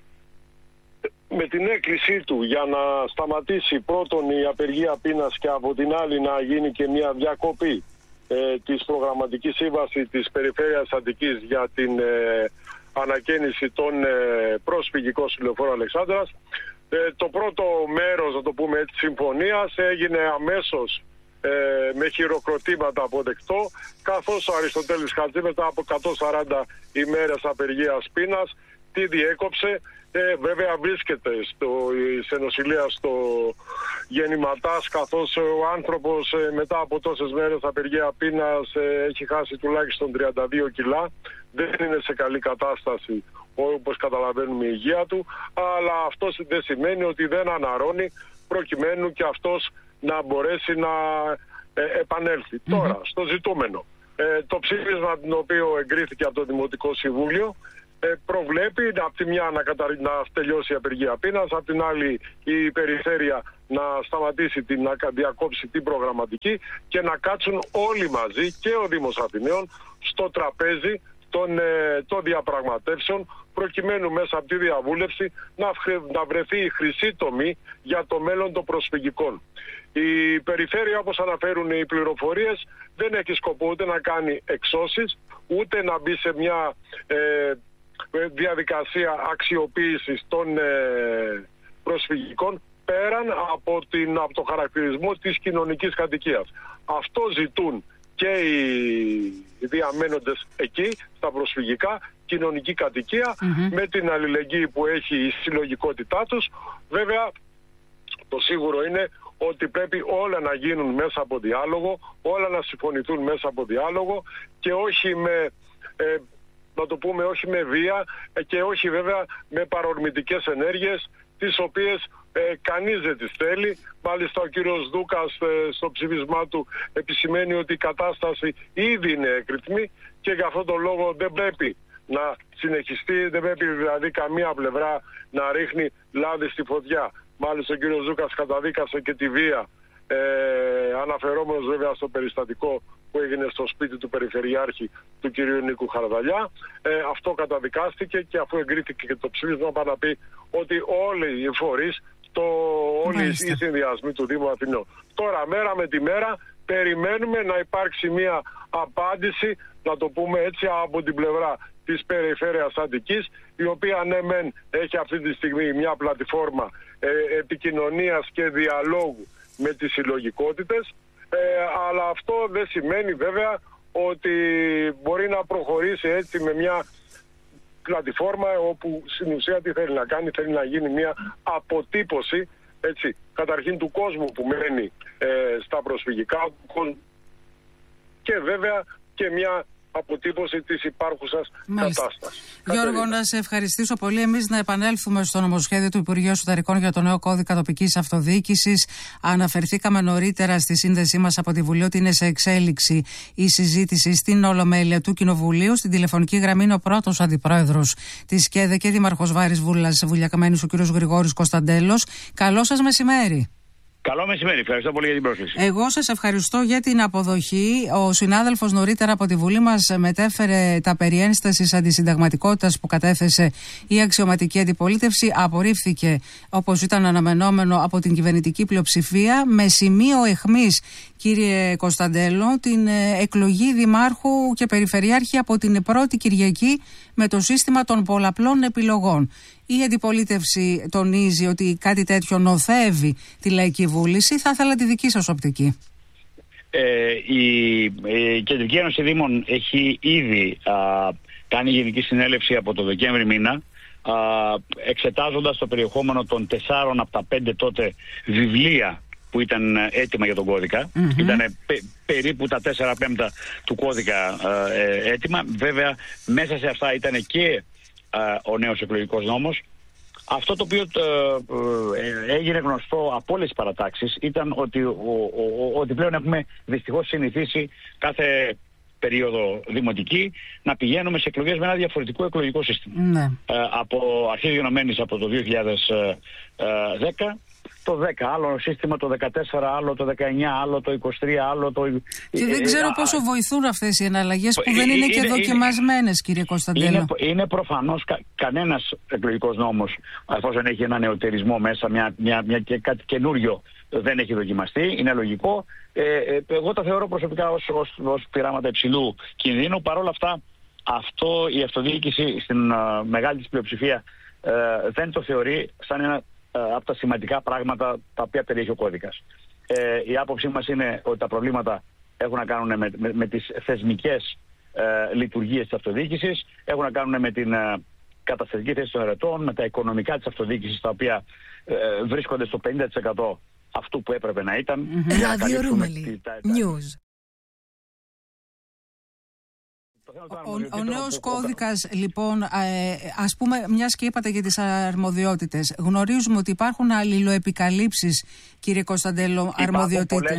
Speaker 14: με την έκκλησή του για να σταματήσει πρώτον η απεργία πείνας και από την άλλη να γίνει και μια διακοπή ε, της προγραμματικής σύμβασης της Περιφέρειας Αττικής για την ε, ανακαίνιση των ε, προσφυγικών στη Λεωφόρο Αλεξάνδρας. Ε, το πρώτο μέρος, να το πούμε έτσι, συμφωνίας έγινε αμέσως ε, με χειροκροτήματα αποδεκτό, καθώς ο Αριστοτέλης Χατζής μετά από εκατόν σαράντα ημέρες απεργίας πείνας τι διέκοψε. Ε, βέβαια βρίσκεται στο, σε νοσηλεία στο Γεννηματάς, καθώς ο άνθρωπος ε, μετά από τόσες μέρες απεργία πείνας ε, έχει χάσει τουλάχιστον τριάντα δύο κιλά. Δεν είναι σε καλή κατάσταση όπως καταλαβαίνουμε η υγεία του, αλλά αυτό δεν σημαίνει ότι δεν αναρρώνει προκειμένου και αυτός να μπορέσει να ε, επανέλθει. Mm-hmm. Τώρα, στο ζητούμενο. Ε, το ψήφισμα το οποίο εγκρίθηκε από το Δημοτικό Συμβούλιο ε, προβλέπει από τη μια να, κατα... να τελειώσει η απεργία πείνας, από την άλλη η περιφέρεια να σταματήσει, την, να διακόψει την προγραμματική και να κάτσουν όλοι μαζί και ο Δήμος Αθηναίων στο τραπέζι των, ε, των διαπραγματεύσεων, προκειμένου μέσα από τη διαβούλευση να, να βρεθεί η χρυσή τομή για το μέλλον των προσφυγικών. Η περιφέρεια, όπως αναφέρουν οι πληροφορίες, δεν έχει σκοπό ούτε να κάνει εξώσεις, ούτε να μπει σε μια ε, διαδικασία αξιοποίησης των ε, προσφυγικών πέραν από, την, από το χαρακτηρισμό της κοινωνικής κατοικίας. Αυτό ζητούν και οι διαμένοντες εκεί, στα προσφυγικά, κοινωνική κατοικία, mm-hmm. με την αλληλεγγύη που έχει η συλλογικότητά τους. Βέβαια, το σίγουρο είναι ότι πρέπει όλα να γίνουν μέσα από διάλογο, όλα να συμφωνηθούν μέσα από διάλογο και όχι με, ε, να το πούμε, όχι με βία και όχι βέβαια με παρορμητικές ενέργειες, τις οποίες ε, κανείς δεν τις θέλει. Μάλιστα ο κύριος Δούκας ε, στο ψηφισμά του επισημαίνει ότι η κατάσταση ήδη είναι έκρηθμη και για αυτόν τον λόγο δεν πρέπει να συνεχιστεί, δεν πρέπει δηλαδή καμία πλευρά να ρίχνει λάδι στη φωτιά. Μάλιστα ο κύριος Δούκας καταδίκασε και τη βία, ε, αναφερόμενος βέβαια στο περιστατικό που έγινε στο σπίτι του Περιφερειάρχη του κυρίου Νίκου Χαρδαλιά. Ε, αυτό καταδικάστηκε και αφού εγκρίθηκε και το ψήφισμα, πάει να πει ότι όλοι οι φορείς, το, όλοι Μάλιστα. οι συνδυασμοί του Δήμου Αθηνών. Τώρα μέρα με τη μέρα περιμένουμε να υπάρξει μια απάντηση, να το πούμε έτσι, από την πλευρά της Περιφέρειας Αττικής, η οποία ναι μεν έχει αυτή τη στιγμή μια πλατφόρμα ε, επικοινωνίας και διαλόγου με τις συλλογικότητες, ε, αλλά αυτό δεν σημαίνει βέβαια ότι μπορεί να προχωρήσει έτσι με μια πλατφόρμα όπου στην ουσία τι θέλει να κάνει, θέλει να γίνει μια αποτύπωση, έτσι, καταρχήν του κόσμου που μένει ε, στα προσφυγικά και βέβαια και μια αποτύπωση της υπάρχουσας κατάστασης.
Speaker 2: Γιώργο, να σε ευχαριστήσω πολύ. Εμείς να επανέλθουμε στο νομοσχέδιο του Υπουργείου Εσωτερικών για το νέο κώδικα τοπικής αυτοδιοίκησης. Αναφερθήκαμε νωρίτερα στη σύνδεσή μας από τη Βουλή ότι είναι σε εξέλιξη η συζήτηση στην Ολομέλεια του Κοινοβουλίου. Στην τηλεφωνική γραμμή είναι ο πρώτος αντιπρόεδρος της ΚΕΔΕ και δήμαρχος Βάρης Βούλας Βουλιακαμένης, ο κ. Γρηγόρης Κωνσταντέλος. Καλό σας μεσημέρι.
Speaker 15: Καλό μεσημέρι, ευχαριστώ πολύ για την πρόσκληση.
Speaker 2: Εγώ σας ευχαριστώ για την αποδοχή. Ο συνάδελφος νωρίτερα από τη Βουλή μας μετέφερε τα περί ένστασης αντισυνταγματικότητας που κατέθεσε η αξιωματική αντιπολίτευση. Απορρίφθηκε, όπως ήταν αναμενόμενο, από την κυβερνητική πλειοψηφία, με σημείο εχμής, κύριε Κωνσταντέλο, την εκλογή δημάρχου και περιφερειάρχη από την πρώτη Κυριακή με το σύστημα των πολλαπλών επιλογών. Η αντιπολίτευση τονίζει ότι κάτι τέτοιο νοθεύει τη λαϊκή βούληση. Θα ήθελα τη δική σας οπτική.
Speaker 15: Ε, η, η Κεντρική Ένωση Δήμων έχει ήδη α, κάνει γενική συνέλευση από το Δεκέμβρη μήνα, α, εξετάζοντας το περιεχόμενο των τεσσάρων από τα πέντε τότε βιβλία που ήταν έτοιμα για τον κώδικα. Mm-hmm. Ήταν πε, περίπου τα τέσσερα πέμπτα του κώδικα ε, έτοιμα. Βέβαια μέσα σε αυτά ήταν και ο νέος εκλογικός νόμος. Αυτό το οποίο ε, ε, έγινε γνωστό από όλες τις παρατάξεις ήταν ότι, ο, ο, ο, ότι πλέον έχουμε δυστυχώς συνηθίσει κάθε περίοδο δημοτική να πηγαίνουμε σε εκλογές με ένα διαφορετικό εκλογικό σύστημα. Ναι. Ε, από αρχής γενομένης από το δύο χιλιάδες δέκα, το δέκα άλλο σύστημα, το δεκατέσσερα άλλο, το δεκαεννιά άλλο, το είκοσι τρία άλλο. Το...
Speaker 2: Και δεν ξέρω πόσο βοηθούν αυτές οι εναλλαγές που δεν είναι, είναι και δοκιμασμένες, κύριε Κωνσταντέλο.
Speaker 15: Είναι, είναι προφανώς κα, κανένας εκλογικός νόμος, εφόσον έχει ένα νεωτερισμό μέσα, μια, μια, μια, και κάτι καινούριο δεν έχει δοκιμαστεί, είναι λογικό. Ε, ε, εγώ τα θεωρώ προσωπικά ως, ως, ως πειράματα υψηλού κινδύνου. Παρ' όλα αυτά, αυτό η αυτοδιοίκηση στην uh, μεγάλη της πλειοψηφία uh, δεν το θεωρεί σαν ένα από τα σημαντικά πράγματα τα οποία περιέχει ο κώδικας. Ε, η άποψή μας είναι ότι τα προβλήματα έχουν να κάνουν με, με, με τις θεσμικές ε, λειτουργίες της αυτοδιοίκησης, έχουν να κάνουν με την ε, καταστατική θέση των ερετών, με τα οικονομικά της αυτοδιοίκησης, τα οποία ε, βρίσκονται στο πενήντα τοις εκατό αυτού που έπρεπε να ήταν.
Speaker 2: Mm-hmm. Ράδιο Ρούμελι, News. Ο, ο νέος κώδικας, λοιπόν, ε, ας πούμε, μιας και είπατε για τις αρμοδιότητες, γνωρίζουμε ότι υπάρχουν αλληλοεπικαλύψεις, κύριε Κωνσταντέλο, αρμοδιότητες.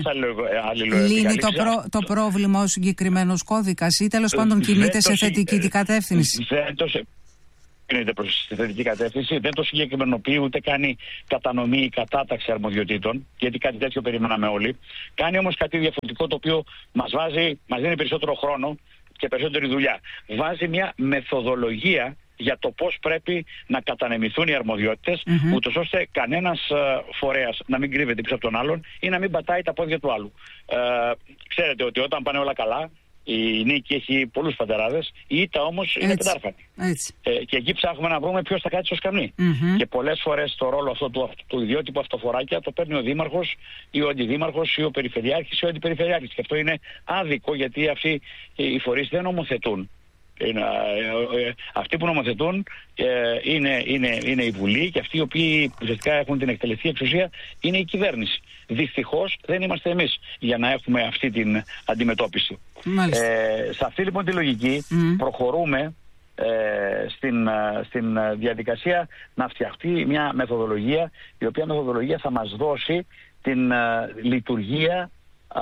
Speaker 2: Λύνει το, προ, το πρόβλημα ο συγκεκριμένος κώδικας ή τέλος πάντων κινείται σε θετική την κατεύθυνση?
Speaker 15: Δεν το κινείται προς τη θετική κατεύθυνση, δεν το συγκεκριμενοποιεί, ούτε κάνει κατανομή ή κατάταξη αρμοδιοτήτων, γιατί κάτι τέτοιο περιμέναμε όλοι. Κάνει όμως κάτι διαφορετικό, το οποίο μας βάζει, μας δίνει περισσότερο χρόνο και περισσότερη δουλειά. Βάζει μια μεθοδολογία για το πώς πρέπει να κατανεμηθούν οι αρμοδιότητες, mm-hmm. ούτως ώστε κανένας uh, φορέας να μην κρύβεται πίσω από τον άλλον ή να μην πατάει τα πόδια του άλλου. Uh, ξέρετε ότι όταν πάνε όλα καλά, η νίκη έχει πολλούς πατεράδες, η ήττα όμως είναι πεντάρφανη. Ε, και εκεί ψάχνουμε να βρούμε ποιος θα κάτσει στο σκαμνί. Mm-hmm. Και πολλές φορές το ρόλο αυτό του, του ιδιότυπου αυτοφοράκια το παίρνει ο δήμαρχος ή ο αντιδήμαρχος ή ο περιφερειάρχης ή ο αντιπεριφερειάρχης. Και αυτό είναι άδικο, γιατί αυτοί οι φορείς δεν νομοθετούν. Είναι, ε, ε, αυτοί που νομοθετούν ε, είναι, είναι, είναι η Βουλή, και αυτοί οι οποίοι ουσιαστικά έχουν την εκτελεστική εξουσία είναι η κυβέρνηση. Δυστυχώς δεν είμαστε εμείς για να έχουμε αυτή την αντιμετώπιση. Ε, σε αυτή λοιπόν τη λογική mm. προχωρούμε ε, στην, στην διαδικασία να φτιαχτεί μια μεθοδολογία, η οποία μεθοδολογία θα μας δώσει την α, λειτουργία α,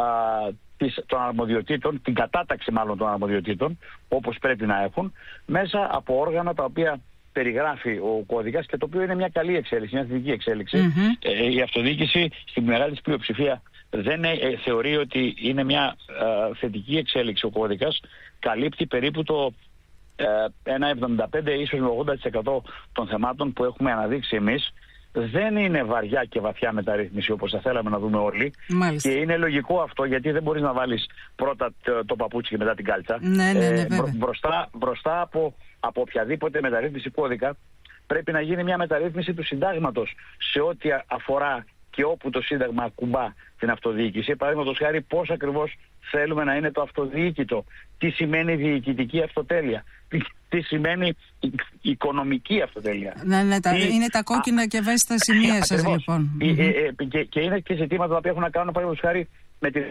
Speaker 15: των αρμοδιοτήτων, την κατάταξη μάλλον των αρμοδιοτήτων, όπως πρέπει να έχουν, μέσα από όργανα τα οποία περιγράφει ο κώδικας και το οποίο είναι μια καλή εξέλιξη, μια θετική εξέλιξη. Mm-hmm. Ε, η αυτοδιοίκηση στην μεγάλη της πλειοψηφία δεν ε, θεωρεί ότι είναι μια ε, θετική εξέλιξη ο κώδικας. Καλύπτει περίπου το ε, ένα εβδομήντα πέντε ίσως ογδόντα τοις εκατό των θεμάτων που έχουμε αναδείξει εμείς. Δεν είναι βαριά και βαθιά μεταρρύθμιση όπως θα θέλαμε να δούμε όλοι. Μάλιστα. Και είναι λογικό αυτό, γιατί δεν μπορείς να βάλεις πρώτα το, το παπούτσι και μετά την κάλτσα.
Speaker 2: Ναι, ναι, ναι,
Speaker 15: ε, μπρο, μπροστά μπροστά από, από οποιαδήποτε μεταρρύθμιση κώδικα πρέπει να γίνει μια μεταρρύθμιση του συντάγματος σε ό,τι αφορά και όπου το Σύνταγμα ακουμπά την αυτοδιοίκηση. Παραδείγματος χάρη, πώς ακριβώς θέλουμε να είναι το αυτοδιοίκητο, τι σημαίνει διοικητική αυτοτέλεια, τι, τι σημαίνει οικονομική αυτοτέλεια.
Speaker 2: Ναι, ναι, τα, τι... είναι τα κόκκινα και ευαίσθητα σημεία σας, λοιπόν.
Speaker 15: Ε, ε, ε, και, και είναι και ζητήματα τα οποία έχουν να κάνουν, παραδείγματος χάρη, με τη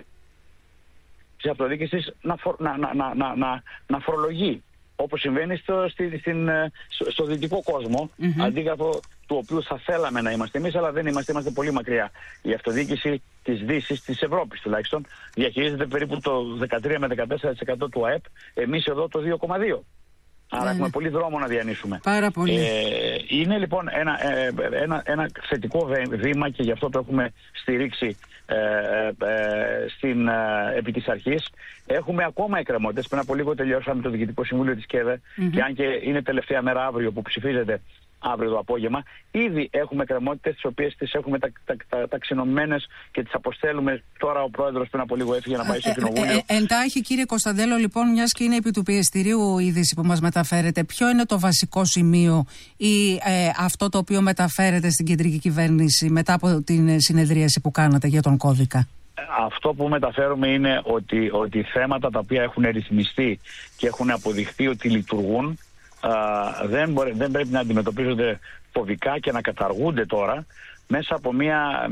Speaker 15: αυτοδιοίκηση να, φο, να, να, να, να, να, να φορολογεί, όπως συμβαίνει στο, στη, στην, στο, στο δυτικό κόσμο, mm-hmm. αντίγραφο του οποίου θα θέλαμε να είμαστε εμείς, αλλά δεν είμαστε, είμαστε πολύ μακριά. Η αυτοδιοίκηση της Δύσης, της Ευρώπης τουλάχιστον, διαχειρίζεται περίπου το δεκατρία με δεκατέσσερα τοις εκατό του ΑΕΠ, εμείς εδώ το δύο κόμμα δύο. Άρα έχουμε πολύ δρόμο να διανύσουμε.
Speaker 2: Πάρα πολύ.
Speaker 15: Ε, είναι λοιπόν ένα, ε, ένα, ένα θετικό βήμα, και γι' αυτό το έχουμε στηρίξει ε, ε, στην, ε, επί της αρχής. Έχουμε ακόμα εκκρεμότητες. Πριν από λίγο τελειώσαμε το Διοικητικό Συμβούλιο της ΚΕΔΕ, mm-hmm. και αν και είναι τελευταία μέρα αύριο που ψηφίζεται, αύριο το απόγευμα, ήδη έχουμε εκκρεμότητες τις οποίες τις έχουμε τα, τα, τα, ταξινομημένες και τις αποστέλουμε. Τώρα ο πρόεδρος πριν από λίγο έφυγε να πάει στο Κοινοβούλιο. Ε, ε,
Speaker 2: εντάχει, κύριε Κωνσταντέλο, λοιπόν, μιας και είναι επί του πιεστηρίου η είδηση που μας μεταφέρετε, ποιο είναι το βασικό σημείο ή ε, αυτό το οποίο μεταφέρετε στην κεντρική κυβέρνηση μετά από την συνεδρίαση που κάνατε για τον κώδικα?
Speaker 15: Αυτό που μεταφέρουμε είναι ότι, ότι θέματα τα οποία έχουν ρυθμιστεί και έχουν αποδειχθεί ότι λειτουργούν, Uh, δεν, μπορεί, δεν πρέπει να αντιμετωπίζονται φοβικά και να καταργούνται τώρα μέσα από μια,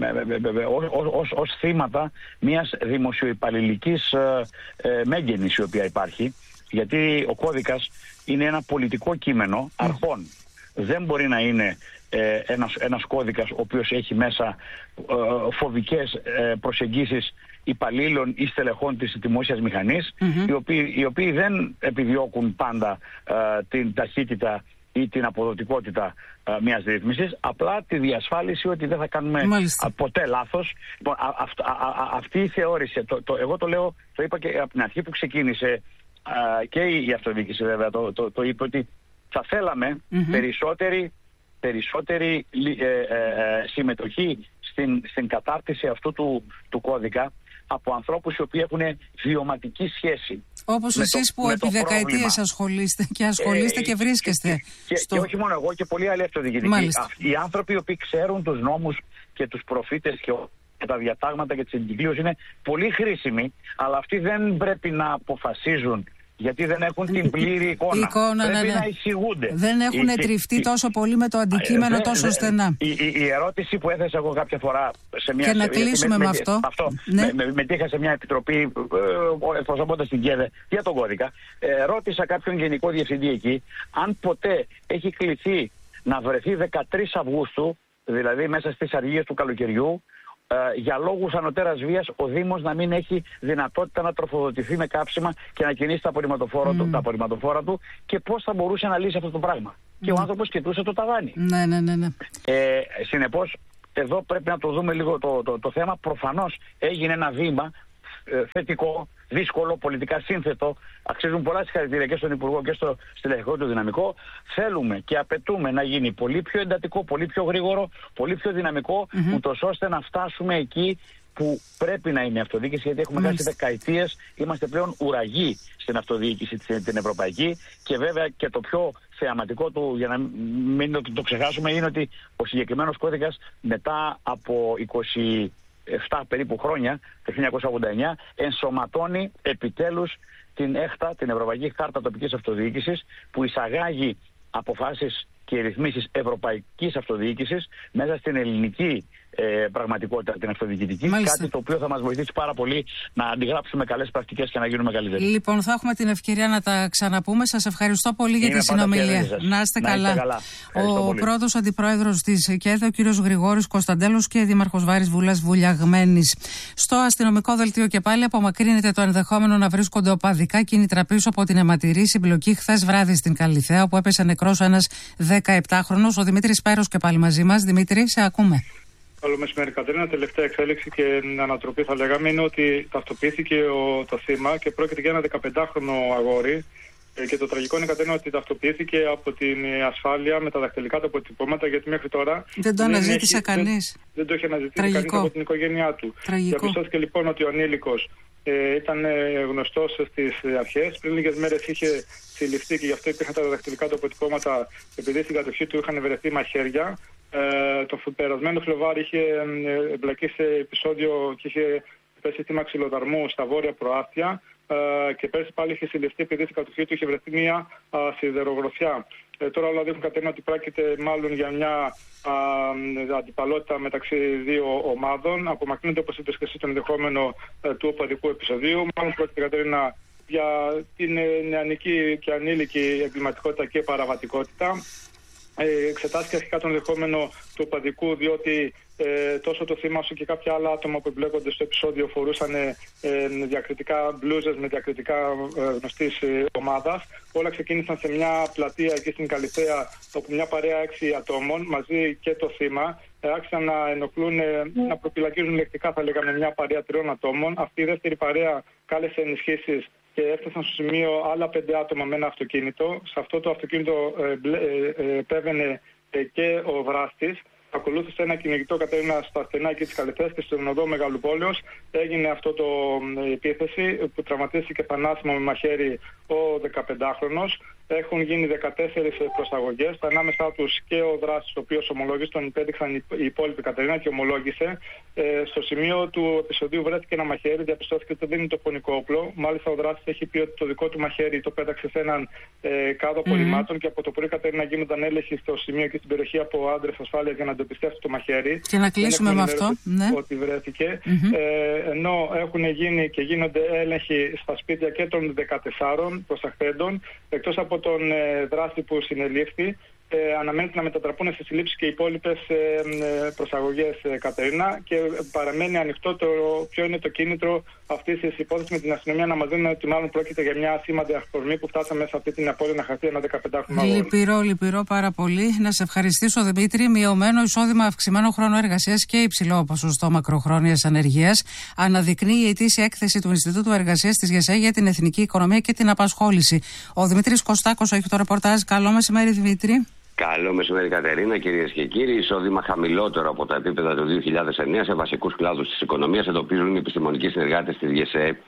Speaker 15: ως, ως θύματα μιας δημοσιοϊπαλληλικής uh, uh, μέγενης η οποία υπάρχει, γιατί ο κώδικας είναι ένα πολιτικό κείμενο αρχών. Mm. Δεν μπορεί να είναι ε, ένας, ένας κώδικας ο οποίος έχει μέσα ε, φοβικές ε, προσεγγίσεις υπαλλήλων ή στελεχών της δημόσιας μηχανής, mm-hmm. οι, οποίοι, οι οποίοι δεν επιδιώκουν πάντα ε, την ταχύτητα ή την αποδοτικότητα ε, μιας ρύθμισης, απλά τη διασφάλιση ότι δεν θα κάνουμε α, ποτέ λάθος. Λοιπόν, α, α, α, α, αυτή η θεώρηση, το, το, εγώ το λέω, το είπα και από την αρχή που ξεκίνησε α, και η αυτοδιοίκηση βέβαια, το, το, το είπε ότι θα θέλαμε mm-hmm. περισσότερη, περισσότερη ε, ε, ε, συμμετοχή στην, στην κατάρτιση αυτού του, του κώδικα από ανθρώπους οι οποίοι έχουν βιωματική σχέση.
Speaker 2: Όπως εσείς που επί δεκαετίες ασχολείστε και ασχολείστε ε, και βρίσκεστε.
Speaker 15: Και, και, στο... και όχι μόνο εγώ, και πολλοί άλλοι αυτοδιοικητικοί. Οι άνθρωποι οι οποίοι ξέρουν τους νόμους και τους προφήτες και, και τα διατάγματα και τις εγκυκλίους είναι πολύ χρήσιμοι, αλλά αυτοί δεν πρέπει να αποφασίζουν Γιατί δεν έχουν την πλήρη εικόνα.
Speaker 2: εικόνα
Speaker 15: Πρέπει
Speaker 2: ναι, ναι.
Speaker 15: να εισηγούνται.
Speaker 2: Δεν έχουν
Speaker 15: η,
Speaker 2: τριφτεί
Speaker 15: η,
Speaker 2: τόσο πολύ με το αντικείμενο
Speaker 15: δε,
Speaker 2: τόσο
Speaker 15: δε,
Speaker 2: στενά.
Speaker 15: Η, η, η ερώτηση που έθεσα εγώ κάποια φορά σε μια...
Speaker 2: Και να
Speaker 15: σε,
Speaker 2: κλείσουμε με, με, με αυτό.
Speaker 15: αυτό
Speaker 2: ναι.
Speaker 15: με, με, μετήχα σε μια επιτροπή ε, εκπροσωπώντας την ΚΕΔΕ για τον κώδικα. Ε, ρώτησα κάποιον γενικό διευθυντή εκεί αν ποτέ έχει κληθεί να βρεθεί δεκατρείς Αυγούστου, δηλαδή μέσα στις αργίες του καλοκαιριού, για λόγους ανωτέρας βίας ο Δήμος να μην έχει δυνατότητα να τροφοδοτηθεί με κάψιμα και να κινήσει τα απορριμματοφόρα, mm. του, τα απορριμματοφόρα του και πώς θα μπορούσε να λύσει αυτό το πράγμα. Mm. Και ο άνθρωπος κοιτούσε το ταβάνι.
Speaker 2: Ναι, ναι, ναι, ναι.
Speaker 15: Ε, συνεπώς, εδώ πρέπει να το δούμε λίγο το, το, το θέμα. Προφανώς έγινε ένα βήμα ε, θετικό, δύσκολο, πολιτικά σύνθετο. Αξίζουν πολλά συγχαρητήρια και στον Υπουργό και στο στελεχικό του δυναμικό. Θέλουμε και απαιτούμε να γίνει πολύ πιο εντατικό, πολύ πιο γρήγορο, πολύ πιο δυναμικό, mm-hmm. ούτως ώστε να φτάσουμε εκεί που πρέπει να είναι η αυτοδιοίκηση, γιατί έχουμε χάσει δεκαετίες, είμαστε πλέον ουραγοί στην αυτοδιοίκηση την ευρωπαϊκή και βέβαια και το πιο θεαματικό του, για να μην το, το ξεχάσουμε, είναι ότι ο συγκεκριμένος κώδικας μετά από είκοσι επτά περίπου χρόνια, το χίλια εννιακόσια ογδόντα εννιά, ενσωματώνει επιτέλους την ΕΧΤΑ, την Ευρωπαϊκή Χάρτα Τοπικής Αυτοδιοίκησης, που εισαγάγει αποφάσεις και ρυθμίσεις ευρωπαϊκής αυτοδιοίκησης μέσα στην ελληνική ε, πραγματικότητα, την αυτοδιοικητική. Μάλιστα. Κάτι το οποίο θα μας βοηθήσει πάρα πολύ να αντιγράψουμε καλές πρακτικές και να γίνουμε καλύτεροι.
Speaker 2: Λοιπόν, θα έχουμε την ευκαιρία να τα ξαναπούμε. Σας ευχαριστώ πολύ για
Speaker 15: Είναι
Speaker 2: τη συνομιλία. Να είστε
Speaker 15: να
Speaker 2: καλά.
Speaker 15: Είστε καλά.
Speaker 2: Ο πρώτος αντιπρόεδρος της ΚΕΔΕ, ο κύριος Γρηγόρης Κωνσταντέλος, και δήμαρχος Βάρης Βούλας Βουλιαγμένης. Στο αστυνομικό δελτίο και πάλι απομακρύνεται το ενδεχόμενο να βρίσκονται οπαδικά κίνητρα πίσω από την αιματηρή συμπλοκή χθες βράδυ στην Καλιθέα, όπου έπεσε νεκρός ένας δεκαεπτάχρονος. Ο Δημήτρης Πέρος και πάλι μαζί μας. Δημήτρη, σε ακούμε.
Speaker 1: Καλό μεσημέρι, Κατερίνα. Τελευταία εξέλιξη και ανατροπή, θα λέγαμε, είναι ότι ταυτοποιήθηκε ο, το θύμα και πρόκειται για ένα δεκαπεντάχρονο αγόρι. Ε, και το τραγικό είναι, Κατερίνα, ότι ταυτοποιήθηκε από την ασφάλεια με τα δακτυλικά του αποτυπώματα, γιατί μέχρι τώρα.
Speaker 2: Δεν το αναζήτησε κανείς.
Speaker 1: Δεν, δεν το είχε αναζητήσει κανείς από την οικογένειά του. Διαπιστώθηκε λοιπόν ότι ο ανήλικος ε, ήταν γνωστός στις αρχές. Πριν λίγες μέρες είχε συλληφθεί και γι' αυτό υπήρχαν τα δακτυλικά του αποτυπώματα, επειδή στην κατοχή του είχαν βρεθεί μαχαίρια. Ε, το περασμένο Φλεβάρι είχε ε, εμπλακεί σε επεισόδιο και είχε πέσει θύμα ξυλοδαρμού στα βόρεια προάστια. Uh, και πέρσι πάλι είχε συλληφθεί επειδή στην κατοχή του είχε βρεθεί μια uh, σιδερογροθιά. Ε, τώρα όλα δείχνουν, Κατερίνα, ότι πρόκειται μάλλον για μια uh, αντιπαλότητα μεταξύ δύο ομάδων. Απομακρύνεται, όπως είπες και εσύ, το ενδεχόμενο uh, του οπαδικού επεισοδίου. Μάλλον πρόκειται, Κατερίνα, για την uh, νεανική και ανήλικη εγκληματικότητα και παραβατικότητα. Ε, εξετάστηκε αρχικά το ενδεχόμενο του οπαδικού, διότι ε, τόσο το θύμα όσο και κάποια άλλα άτομα που εμπλέκονται στο επεισόδιο φορούσαν ε, διακριτικά μπλούζες με διακριτικά ε, γνωστής ε, ομάδας. Όλα ξεκίνησαν σε μια πλατεία εκεί στην Καλιθέα, όπου μια παρέα έξι ατόμων μαζί και το θύμα ε, άρχισαν να ενοχλούν, ε, να προπυλακίζουν λεκτικά, θα λέγαμε, μια παρέα τριών ατόμων. Αυτή η δεύτερη παρέα κάλεσε ενισχύσεις και έφτασαν στο σημείο άλλα πέντε άτομα με ένα αυτοκίνητο. Σε αυτό το αυτοκίνητο επέβαινε ε, ε, και ο δράστης. Ακολούθησε ένα κυνηγητό, Κατερίνα, στα στενά εκεί της Καλιθέας και στον οδό Μεγαλοπόλεως. Έγινε αυτό το ε, επίθεση που τραυματίστηκε θανάσιμα με μαχαίρι ο δεκαπεντάχρονος. Έχουν γίνει δεκατέσσερις προσαγωγές. Ανάμεσά τους και ο δράστης, ο οποίος ομολόγησε, τον υπέδειξαν οι υπόλοιποι, Κατερίνα, και ομολόγησε. Ε, στο σημείο του επεισοδίου βρέθηκε ένα μαχαίρι, διαπιστώθηκε ότι δεν είναι το φωνικό όπλο. Μάλιστα, ο δράστης έχει πει ότι το δικό του μαχαίρι το πέταξε σε έναν ε, κάδο απορριμμάτων mm-hmm. και από το πρωί, Κατερίνα, γίνονταν έλεγχοι στο σημείο και στην περιοχή από άντρες ασφάλειας για να αντιπιστεύσει το μαχαίρι.
Speaker 2: Και να κλείσουμε με αυτό. Ναι.
Speaker 1: Ότι βρέθηκε.
Speaker 2: Mm-hmm.
Speaker 1: Ε, ενώ έχουν γίνει και γίνονται έλεγχοι στα σπίτια και των δεκατεσσάρων προσαχθέντων, εκτός από τον ε, δράστη που συνελήφθη, ε, αναμένεται να μετατραπούν σε συλλήψεις και οι υπόλοιπες ε, ε, προσαγωγές, ε, Κατερίνα, και παραμένει ανοιχτό το ποιο είναι το κίνητρο αυτής της υπόθεσης με την αστυνομία να μας δίνουν ότι μάλλον πρόκειται για μια σήμαντη αφορμή που φτάσαμε σε αυτή την απώλεια να χαθεί ένα δεκαπεντάχρονο αγόρι.
Speaker 2: Λυπηρό, λυπηρό πάρα πολύ. Να σε ευχαριστήσω, Δημήτρη. Μειωμένο εισόδημα, αυξημένο χρόνο εργασίας και υψηλό ποσοστό μακροχρόνιας ανεργίας αναδεικνύει η ετήσια έκθεση του Ινστιτούτου Εργασίας της ΓΕΣΕ για την εθνική οικονομία και την απασχόληση. Ο Δημήτρης Κωστάκος έχει το ρεπορτάζ. Καλό μεσημέρι, Δημήτρη.
Speaker 16: Καλό μεσημέρι, Κατερίνα, κυρίες και κύριοι. Εισόδημα χαμηλότερο από τα επίπεδα του δύο χιλιάδες εννέα σε βασικούς κλάδους της οικονομίας εντοπίζουν οι επιστημονικοί συνεργάτες της ΓΕΣΕ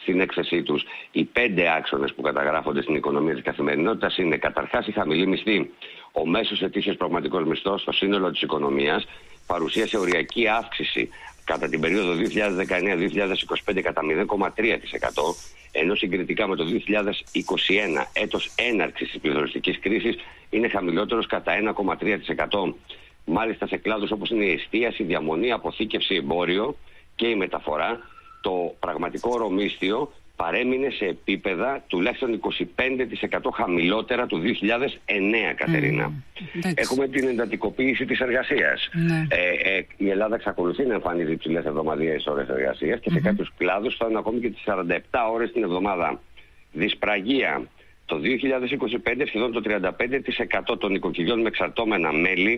Speaker 16: στην έκθεσή τους. Οι πέντε άξονες που καταγράφονται στην οικονομία της καθημερινότητας είναι καταρχάς η χαμηλή μισθή. Ο μέσος ετήσιος πραγματικός μισθός στο σύνολο της οικονομίας παρουσίασε οριακή αύξηση κατά την περίοδο δύο χιλιάδες δεκαεννέα με δύο χιλιάδες είκοσι πέντε κατά μηδέν κόμμα τρία τοις εκατό, ενώ συγκριτικά με το δύο χιλιάδες είκοσι ένα, έτος έναρξης της πληθωριστικής κρίσης, είναι χαμηλότερος κατά ένα κόμμα τρία τοις εκατό. Μάλιστα σε κλάδους όπως είναι η εστίαση, η διαμονή, αποθήκευση, εμπόριο και η μεταφορά, το πραγματικό ορομίσθιο παρέμεινε σε επίπεδα τουλάχιστον είκοσι πέντε τοις εκατό χαμηλότερα του δύο χιλιάδες εννέα, Κατερίνα. Mm. Έχουμε την εντατικοποίηση της εργασίας. Mm. Ε, ε, η Ελλάδα εξακολουθεί να εμφανίζει υψηλές εβδομαδιαίες ώρες εργασίας και σε mm-hmm. κάποιους κλάδους φτάνουν ακόμη και τις σαράντα επτά ώρες την εβδομάδα. Δυσπραγία. Το δύο χιλιάδες είκοσι πέντε σχεδόν το τριάντα πέντε τοις εκατό των οικοκυριών με εξαρτώμενα μέλη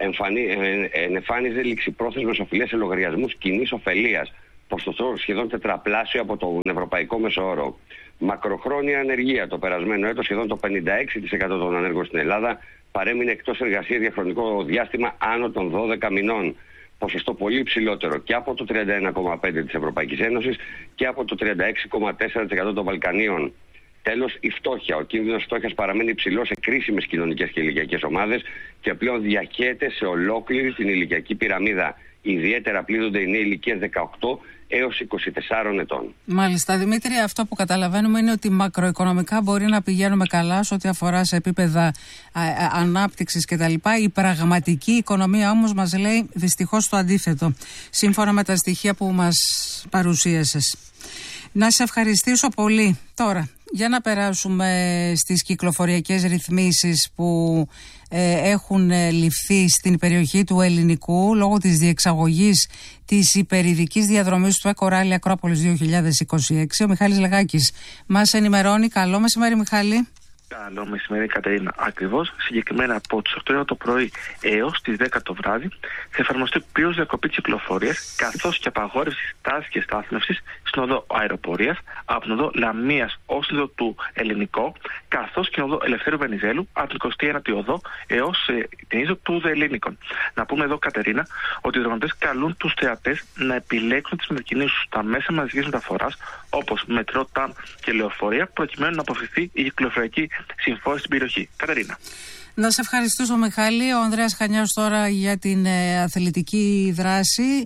Speaker 16: εμφάνιζε ληξιπρόθεσμες οφειλές σε λογαριασμούς κοινής ωφελίας, ποσοστό σχεδόν τετραπλάσιο από τον ευρωπαϊκό μεσόωρο. Μακροχρόνια ανεργία. Το περασμένο έτος σχεδόν το πενήντα έξι τοις εκατό των ανέργων στην Ελλάδα παρέμεινε εκτός εργασίας για χρονικό διάστημα άνω των δώδεκα μηνών. Ποσοστό πολύ υψηλότερο και από το τριάντα ένα κόμμα πέντε τοις εκατό της Ευρωπαϊκής Ένωσης και από το τριάντα έξι κόμμα τέσσερα τοις εκατό των Βαλκανίων. Τέλος, η φτώχεια. Ο κίνδυνος φτώχειας παραμένει υψηλός σε κρίσιμες κοινωνικές και ηλικιακές ομάδες και πλέον διαχέεται σε ολόκληρη την ηλικιακή πυραμίδα. Ιδιαίτερα πλήττονται οι νέοι ηλικίας δεκαοκτώ έως είκοσι τεσσάρων ετών.
Speaker 2: Μάλιστα, Δημήτρη, αυτό που καταλαβαίνουμε είναι ότι μακροοικονομικά μπορεί να πηγαίνουμε καλά σε ό,τι αφορά σε επίπεδα ανάπτυξης κτλ. Η πραγματική οικονομία όμως μας λέει δυστυχώς το αντίθετο, σύμφωνα με τα στοιχεία που μας παρουσίασες. Να σε ευχαριστήσω πολύ. Τώρα, για να περάσουμε στις κυκλοφοριακές ρυθμίσεις που ε, έχουν ε, ληφθεί στην περιοχή του Ελληνικού λόγω της διεξαγωγής της υπερειδικής διαδρομής του Εκοράλι Ακρόπολης δύο χιλιάδες είκοσι έξι. Ο Μιχάλης Λεγάκης μας ενημερώνει. Καλό μεσημέρι, Μιχάλη.
Speaker 17: Καλό μεσημέρι, Κατερίνα. Ακριβώς, συγκεκριμένα από τις οκτώ η ώρα το πρωί έως τις δέκα το βράδυ θα εφαρμοστεί πλήρως διακοπή της κυκλοφορίας καθώς και απαγόρευση στάσης και στάθμευσης στην οδό Αεροπορίας από την οδό Λαμίας ως την οδό του Ελληνικό, καθώς και την οδό Ελευθέρου Βενιζέλου από την εικοστή ένατη οδό έως ε, την ίζο του Δελήνικων. Να πούμε εδώ, Κατερίνα, ότι οι διοργανωτές καλούν τους θεατές να επιλέξουν τις μετακινήσεις στα μέσα μαζικής μεταφοράς όπως μετρό, τραμ και λεωφορεία, προκειμένου να αποφευθεί η κυκλοφοριακή συμφόρηση στην περιοχή. Κατερίνα.
Speaker 2: Να σε ευχαριστήσω, Μιχάλη. Ο Ανδρέας Χανιάς τώρα για την ε, αθλητική δράση.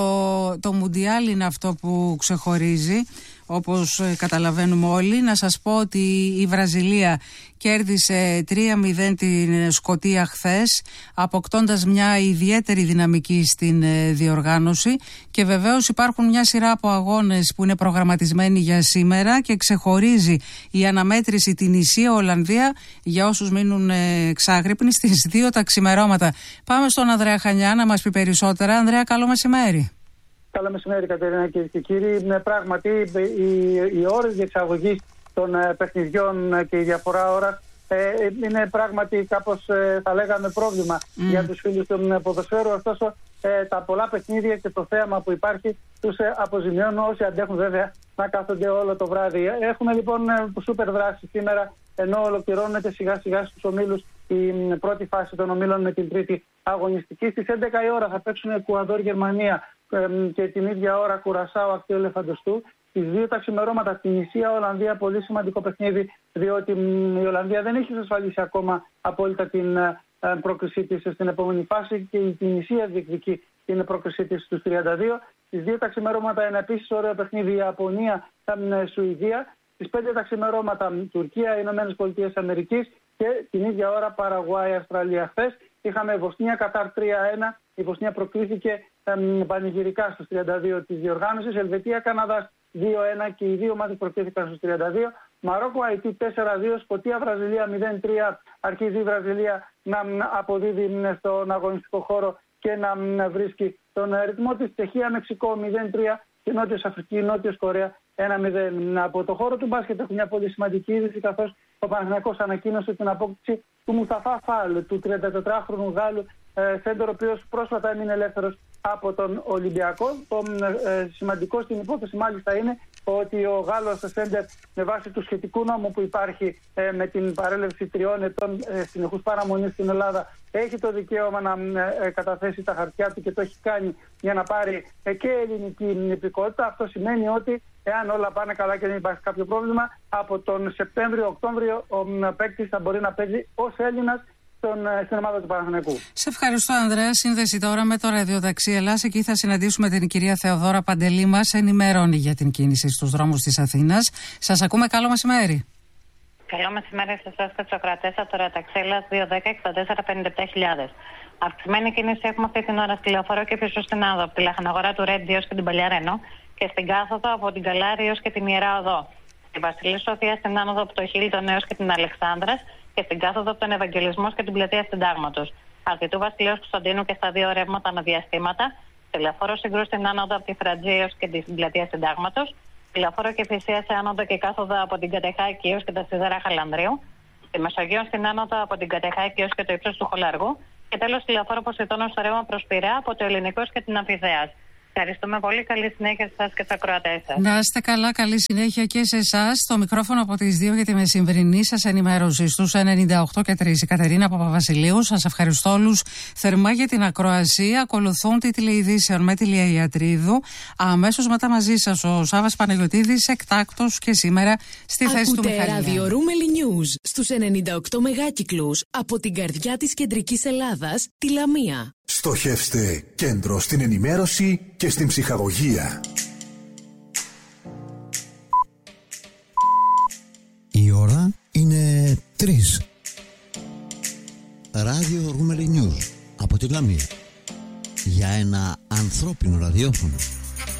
Speaker 2: Το, το Μουντιάλ είναι αυτό που ξεχωρίζει, όπως ε, καταλαβαίνουμε όλοι. Να σας πω ότι η Βραζιλία κέρδισε τρία μηδέν την Σκωτία χθες, αποκτώντας μια ιδιαίτερη δυναμική στην ε, διοργάνωση, και βεβαίως υπάρχουν μια σειρά από αγώνες που είναι προγραμματισμένοι για σήμερα και ξεχωρίζει η αναμέτρηση την Ισία Ολλανδία για όσους μείνουν ε, εξάγρυπνοι στις δύο τα ξημερώματα. Πάμε στον Ανδρέα Χανιά να μας πει περισσότερα. Ανδρέα, καλό μεσημέρι.
Speaker 18: Καλό μεσημέρι, Κατερίνα, κυρίες και κύριοι. Ναι, πράγματι, οι, οι ώρες διεξαγωγής των ε, παιχνιδιών και η διαφορά ώρας ε, είναι πράγματι κάπως, ε, θα λέγαμε, πρόβλημα mm. για τους φίλους των ποδοσφαίρου. Ωστόσο, ε, τα πολλά παιχνίδια και το θέαμα που υπάρχει τους ε, αποζημιώνουν, όσοι αντέχουν βέβαια να κάθονται όλο το βράδυ. Έχουμε λοιπόν σούπερ δράση σήμερα, ενώ ολοκληρώνεται σιγά σιγά στους ομίλους η πρώτη φάση των ομίλων με την τρίτη αγωνιστική. Στις έντεκα η ώρα θα παίξουν Εκουαδόρ Γερμανία και την ίδια ώρα Κουρασάο Ακτή Ελεφαντοστού. Στις δύο τα ξημερώματα στην Ισία Ολλανδία, πολύ σημαντικό παιχνίδι, διότι η Ολλανδία δεν έχει εξασφαλίσει ακόμα απόλυτα την πρόκρισή της στην επόμενη φάση και η Τινησία διεκδικεί την πρόκρισή της στους τριάντα δύο. Στις δύο τα ξημερώματα ένα επίσης ωραίο παιχνίδι, Ιαπωνία Σουηδία. Στις πέντε τα ξημερώματα Τουρκία, Ηνωμένες Πολιτείες Αμερικής και την ίδια ώρα Παραγουάη, Αυστραλία. Χθες είχαμε Βοσνία Κατάρ τρία ένα. Η Βοσνία προκλήθηκε εμ, πανηγυρικά στους τριάντα δύο της διοργάνωσης. Ελβετία Καναδάς δύο ένα και οι δύο ομάδες προκλήθηκαν στους τριάντα δύο. Μαρόκο Αϊτή τέσσερα δύο. Σκωτία Βραζιλία μηδέν τρία. Αρχίζει η Βραζιλία να αποδίδει στον αγωνιστικό χώρο και να βρίσκει τον ρυθμό της. Τσεχία Μεξικό μηδέν τρία. Και Νότιος Αφρική, Νότιος Κορέα ένα μηδέν. Από το χώρο του μπάσκετ έχουμε μια πολύ σημαντική είδηση, καθώς ο Παναθηναϊκός ανακοίνωσε την απόκτηση του Μουσταφά Φάλ, του τριαντατετράχρονου Γάλλου σέντερ, ο οποίος πρόσφατα έμεινε ελεύθερος από τον Ολυμπιακό. Το ε, σημαντικό στην υπόθεση μάλιστα είναι ότι ο Γάλλος σέντερ, με βάση του σχετικού νόμου που υπάρχει ε, με την παρέλευση τριών ετών ε, συνεχούς παραμονής στην Ελλάδα, έχει το δικαίωμα να ε, καταθέσει τα χαρτιά του και το έχει κάνει για να πάρει ε, και ελληνική υπηκότητα. Αυτό σημαίνει ότι εάν όλα πάνε καλά και δεν υπάρχει κάποιο πρόβλημα, από τον Σεπτέμβριο-Οκτώβριο ο παίκτης θα μπορεί να παίζει ως Έλληνας στην ομάδα του Παναθηναϊκού.
Speaker 2: Σε ευχαριστώ, Ανδρέα. Σύνδεση τώρα με το ραδιοταξί Ελλάς. Εκεί θα συναντήσουμε την κυρία Θεοδώρα Παντελή. Μας ενημερώνει για την κίνηση στους δρόμους της Αθήνας. Σας ακούμε. Καλό μεσημέρι.
Speaker 19: Καλό μεσημέρι σε εσάς και τους ακροατές από το ραδιοταξί Ελλάς δύο δέκα εξήντα τέσσερα πενήντα επτά χιλιάδες. Αυξημένη κίνηση έχουμε αυτή την ώρα στη λεωφορείο και πίσω στην Άδο, από τη λαχαναγορά του Ρέντι έως και την Παλιαρένο, και στην κάθοδο από την Καλάρη έως και την Ιερά Οδό. Στη Βασιλή Σοφία στην άνοδο από το Χίλτον έως και την Αλεξάνδρας, και στην κάθοδο από τον Ευαγγελισμό και την πλατεία Συντάγματος. Αρκετού Βασιλείου Κωνσταντίνου και στα δύο ρεύματα με διαστήματα. Στη λεωφόρο Συγκρού στην άνοδο από τη Φρατζή έως και την πλατεία Συντάγματος. Στη λεωφόρο Κηφισίας σε άνοδο και κάθοδο από την Κατεχάκη έως και τα Σιδέρα Χαλανδρίου. Στη Μεσογείο στην άνοδο από την Κατεχάκη έως και το ύψος του Χολαργού. Και τέλος στη λεωφόρο Ποσειδώνος στο ρεύμα προς Πειραιά από το Ελληνικό και την Αμφιδέας. Ευχαριστούμε πολύ. Καλή συνέχεια σε εσάς και στους ακροατές σας.
Speaker 2: Να είστε καλά. Καλή συνέχεια και σε εσάς. Το μικρόφωνο από τις δύο για τη μεσημβρινή σας ενημέρωση στους ενενήντα οκτώ και τρία. Η Κατερίνα Παπαβασιλείου. Σας ευχαριστώ όλους θερμά για την ακροασία. Ακολουθούν τίτλοι ειδήσεων με τη Λία Ιατρίδου. Αμέσως μετά μαζί σας ο Σάββας Παναγιωτίδης, εκτάκτος και σήμερα στη
Speaker 6: Ακούτε
Speaker 2: θέση του Μιχαλή.
Speaker 6: Ράδιο Ρούμελι News στους ενενήντα οκτώ μεγάκυκλους από την καρδιά της κεντρικής Ελλάδας, τη Λαμία.
Speaker 7: Στοχεύστε κέντρο στην ενημέρωση και στην ψυχαγωγία.
Speaker 8: Η ώρα είναι τρεις. Ράδιο Ρούμελι News από τη Λαμία. Για ένα ανθρώπινο ραδιόφωνο.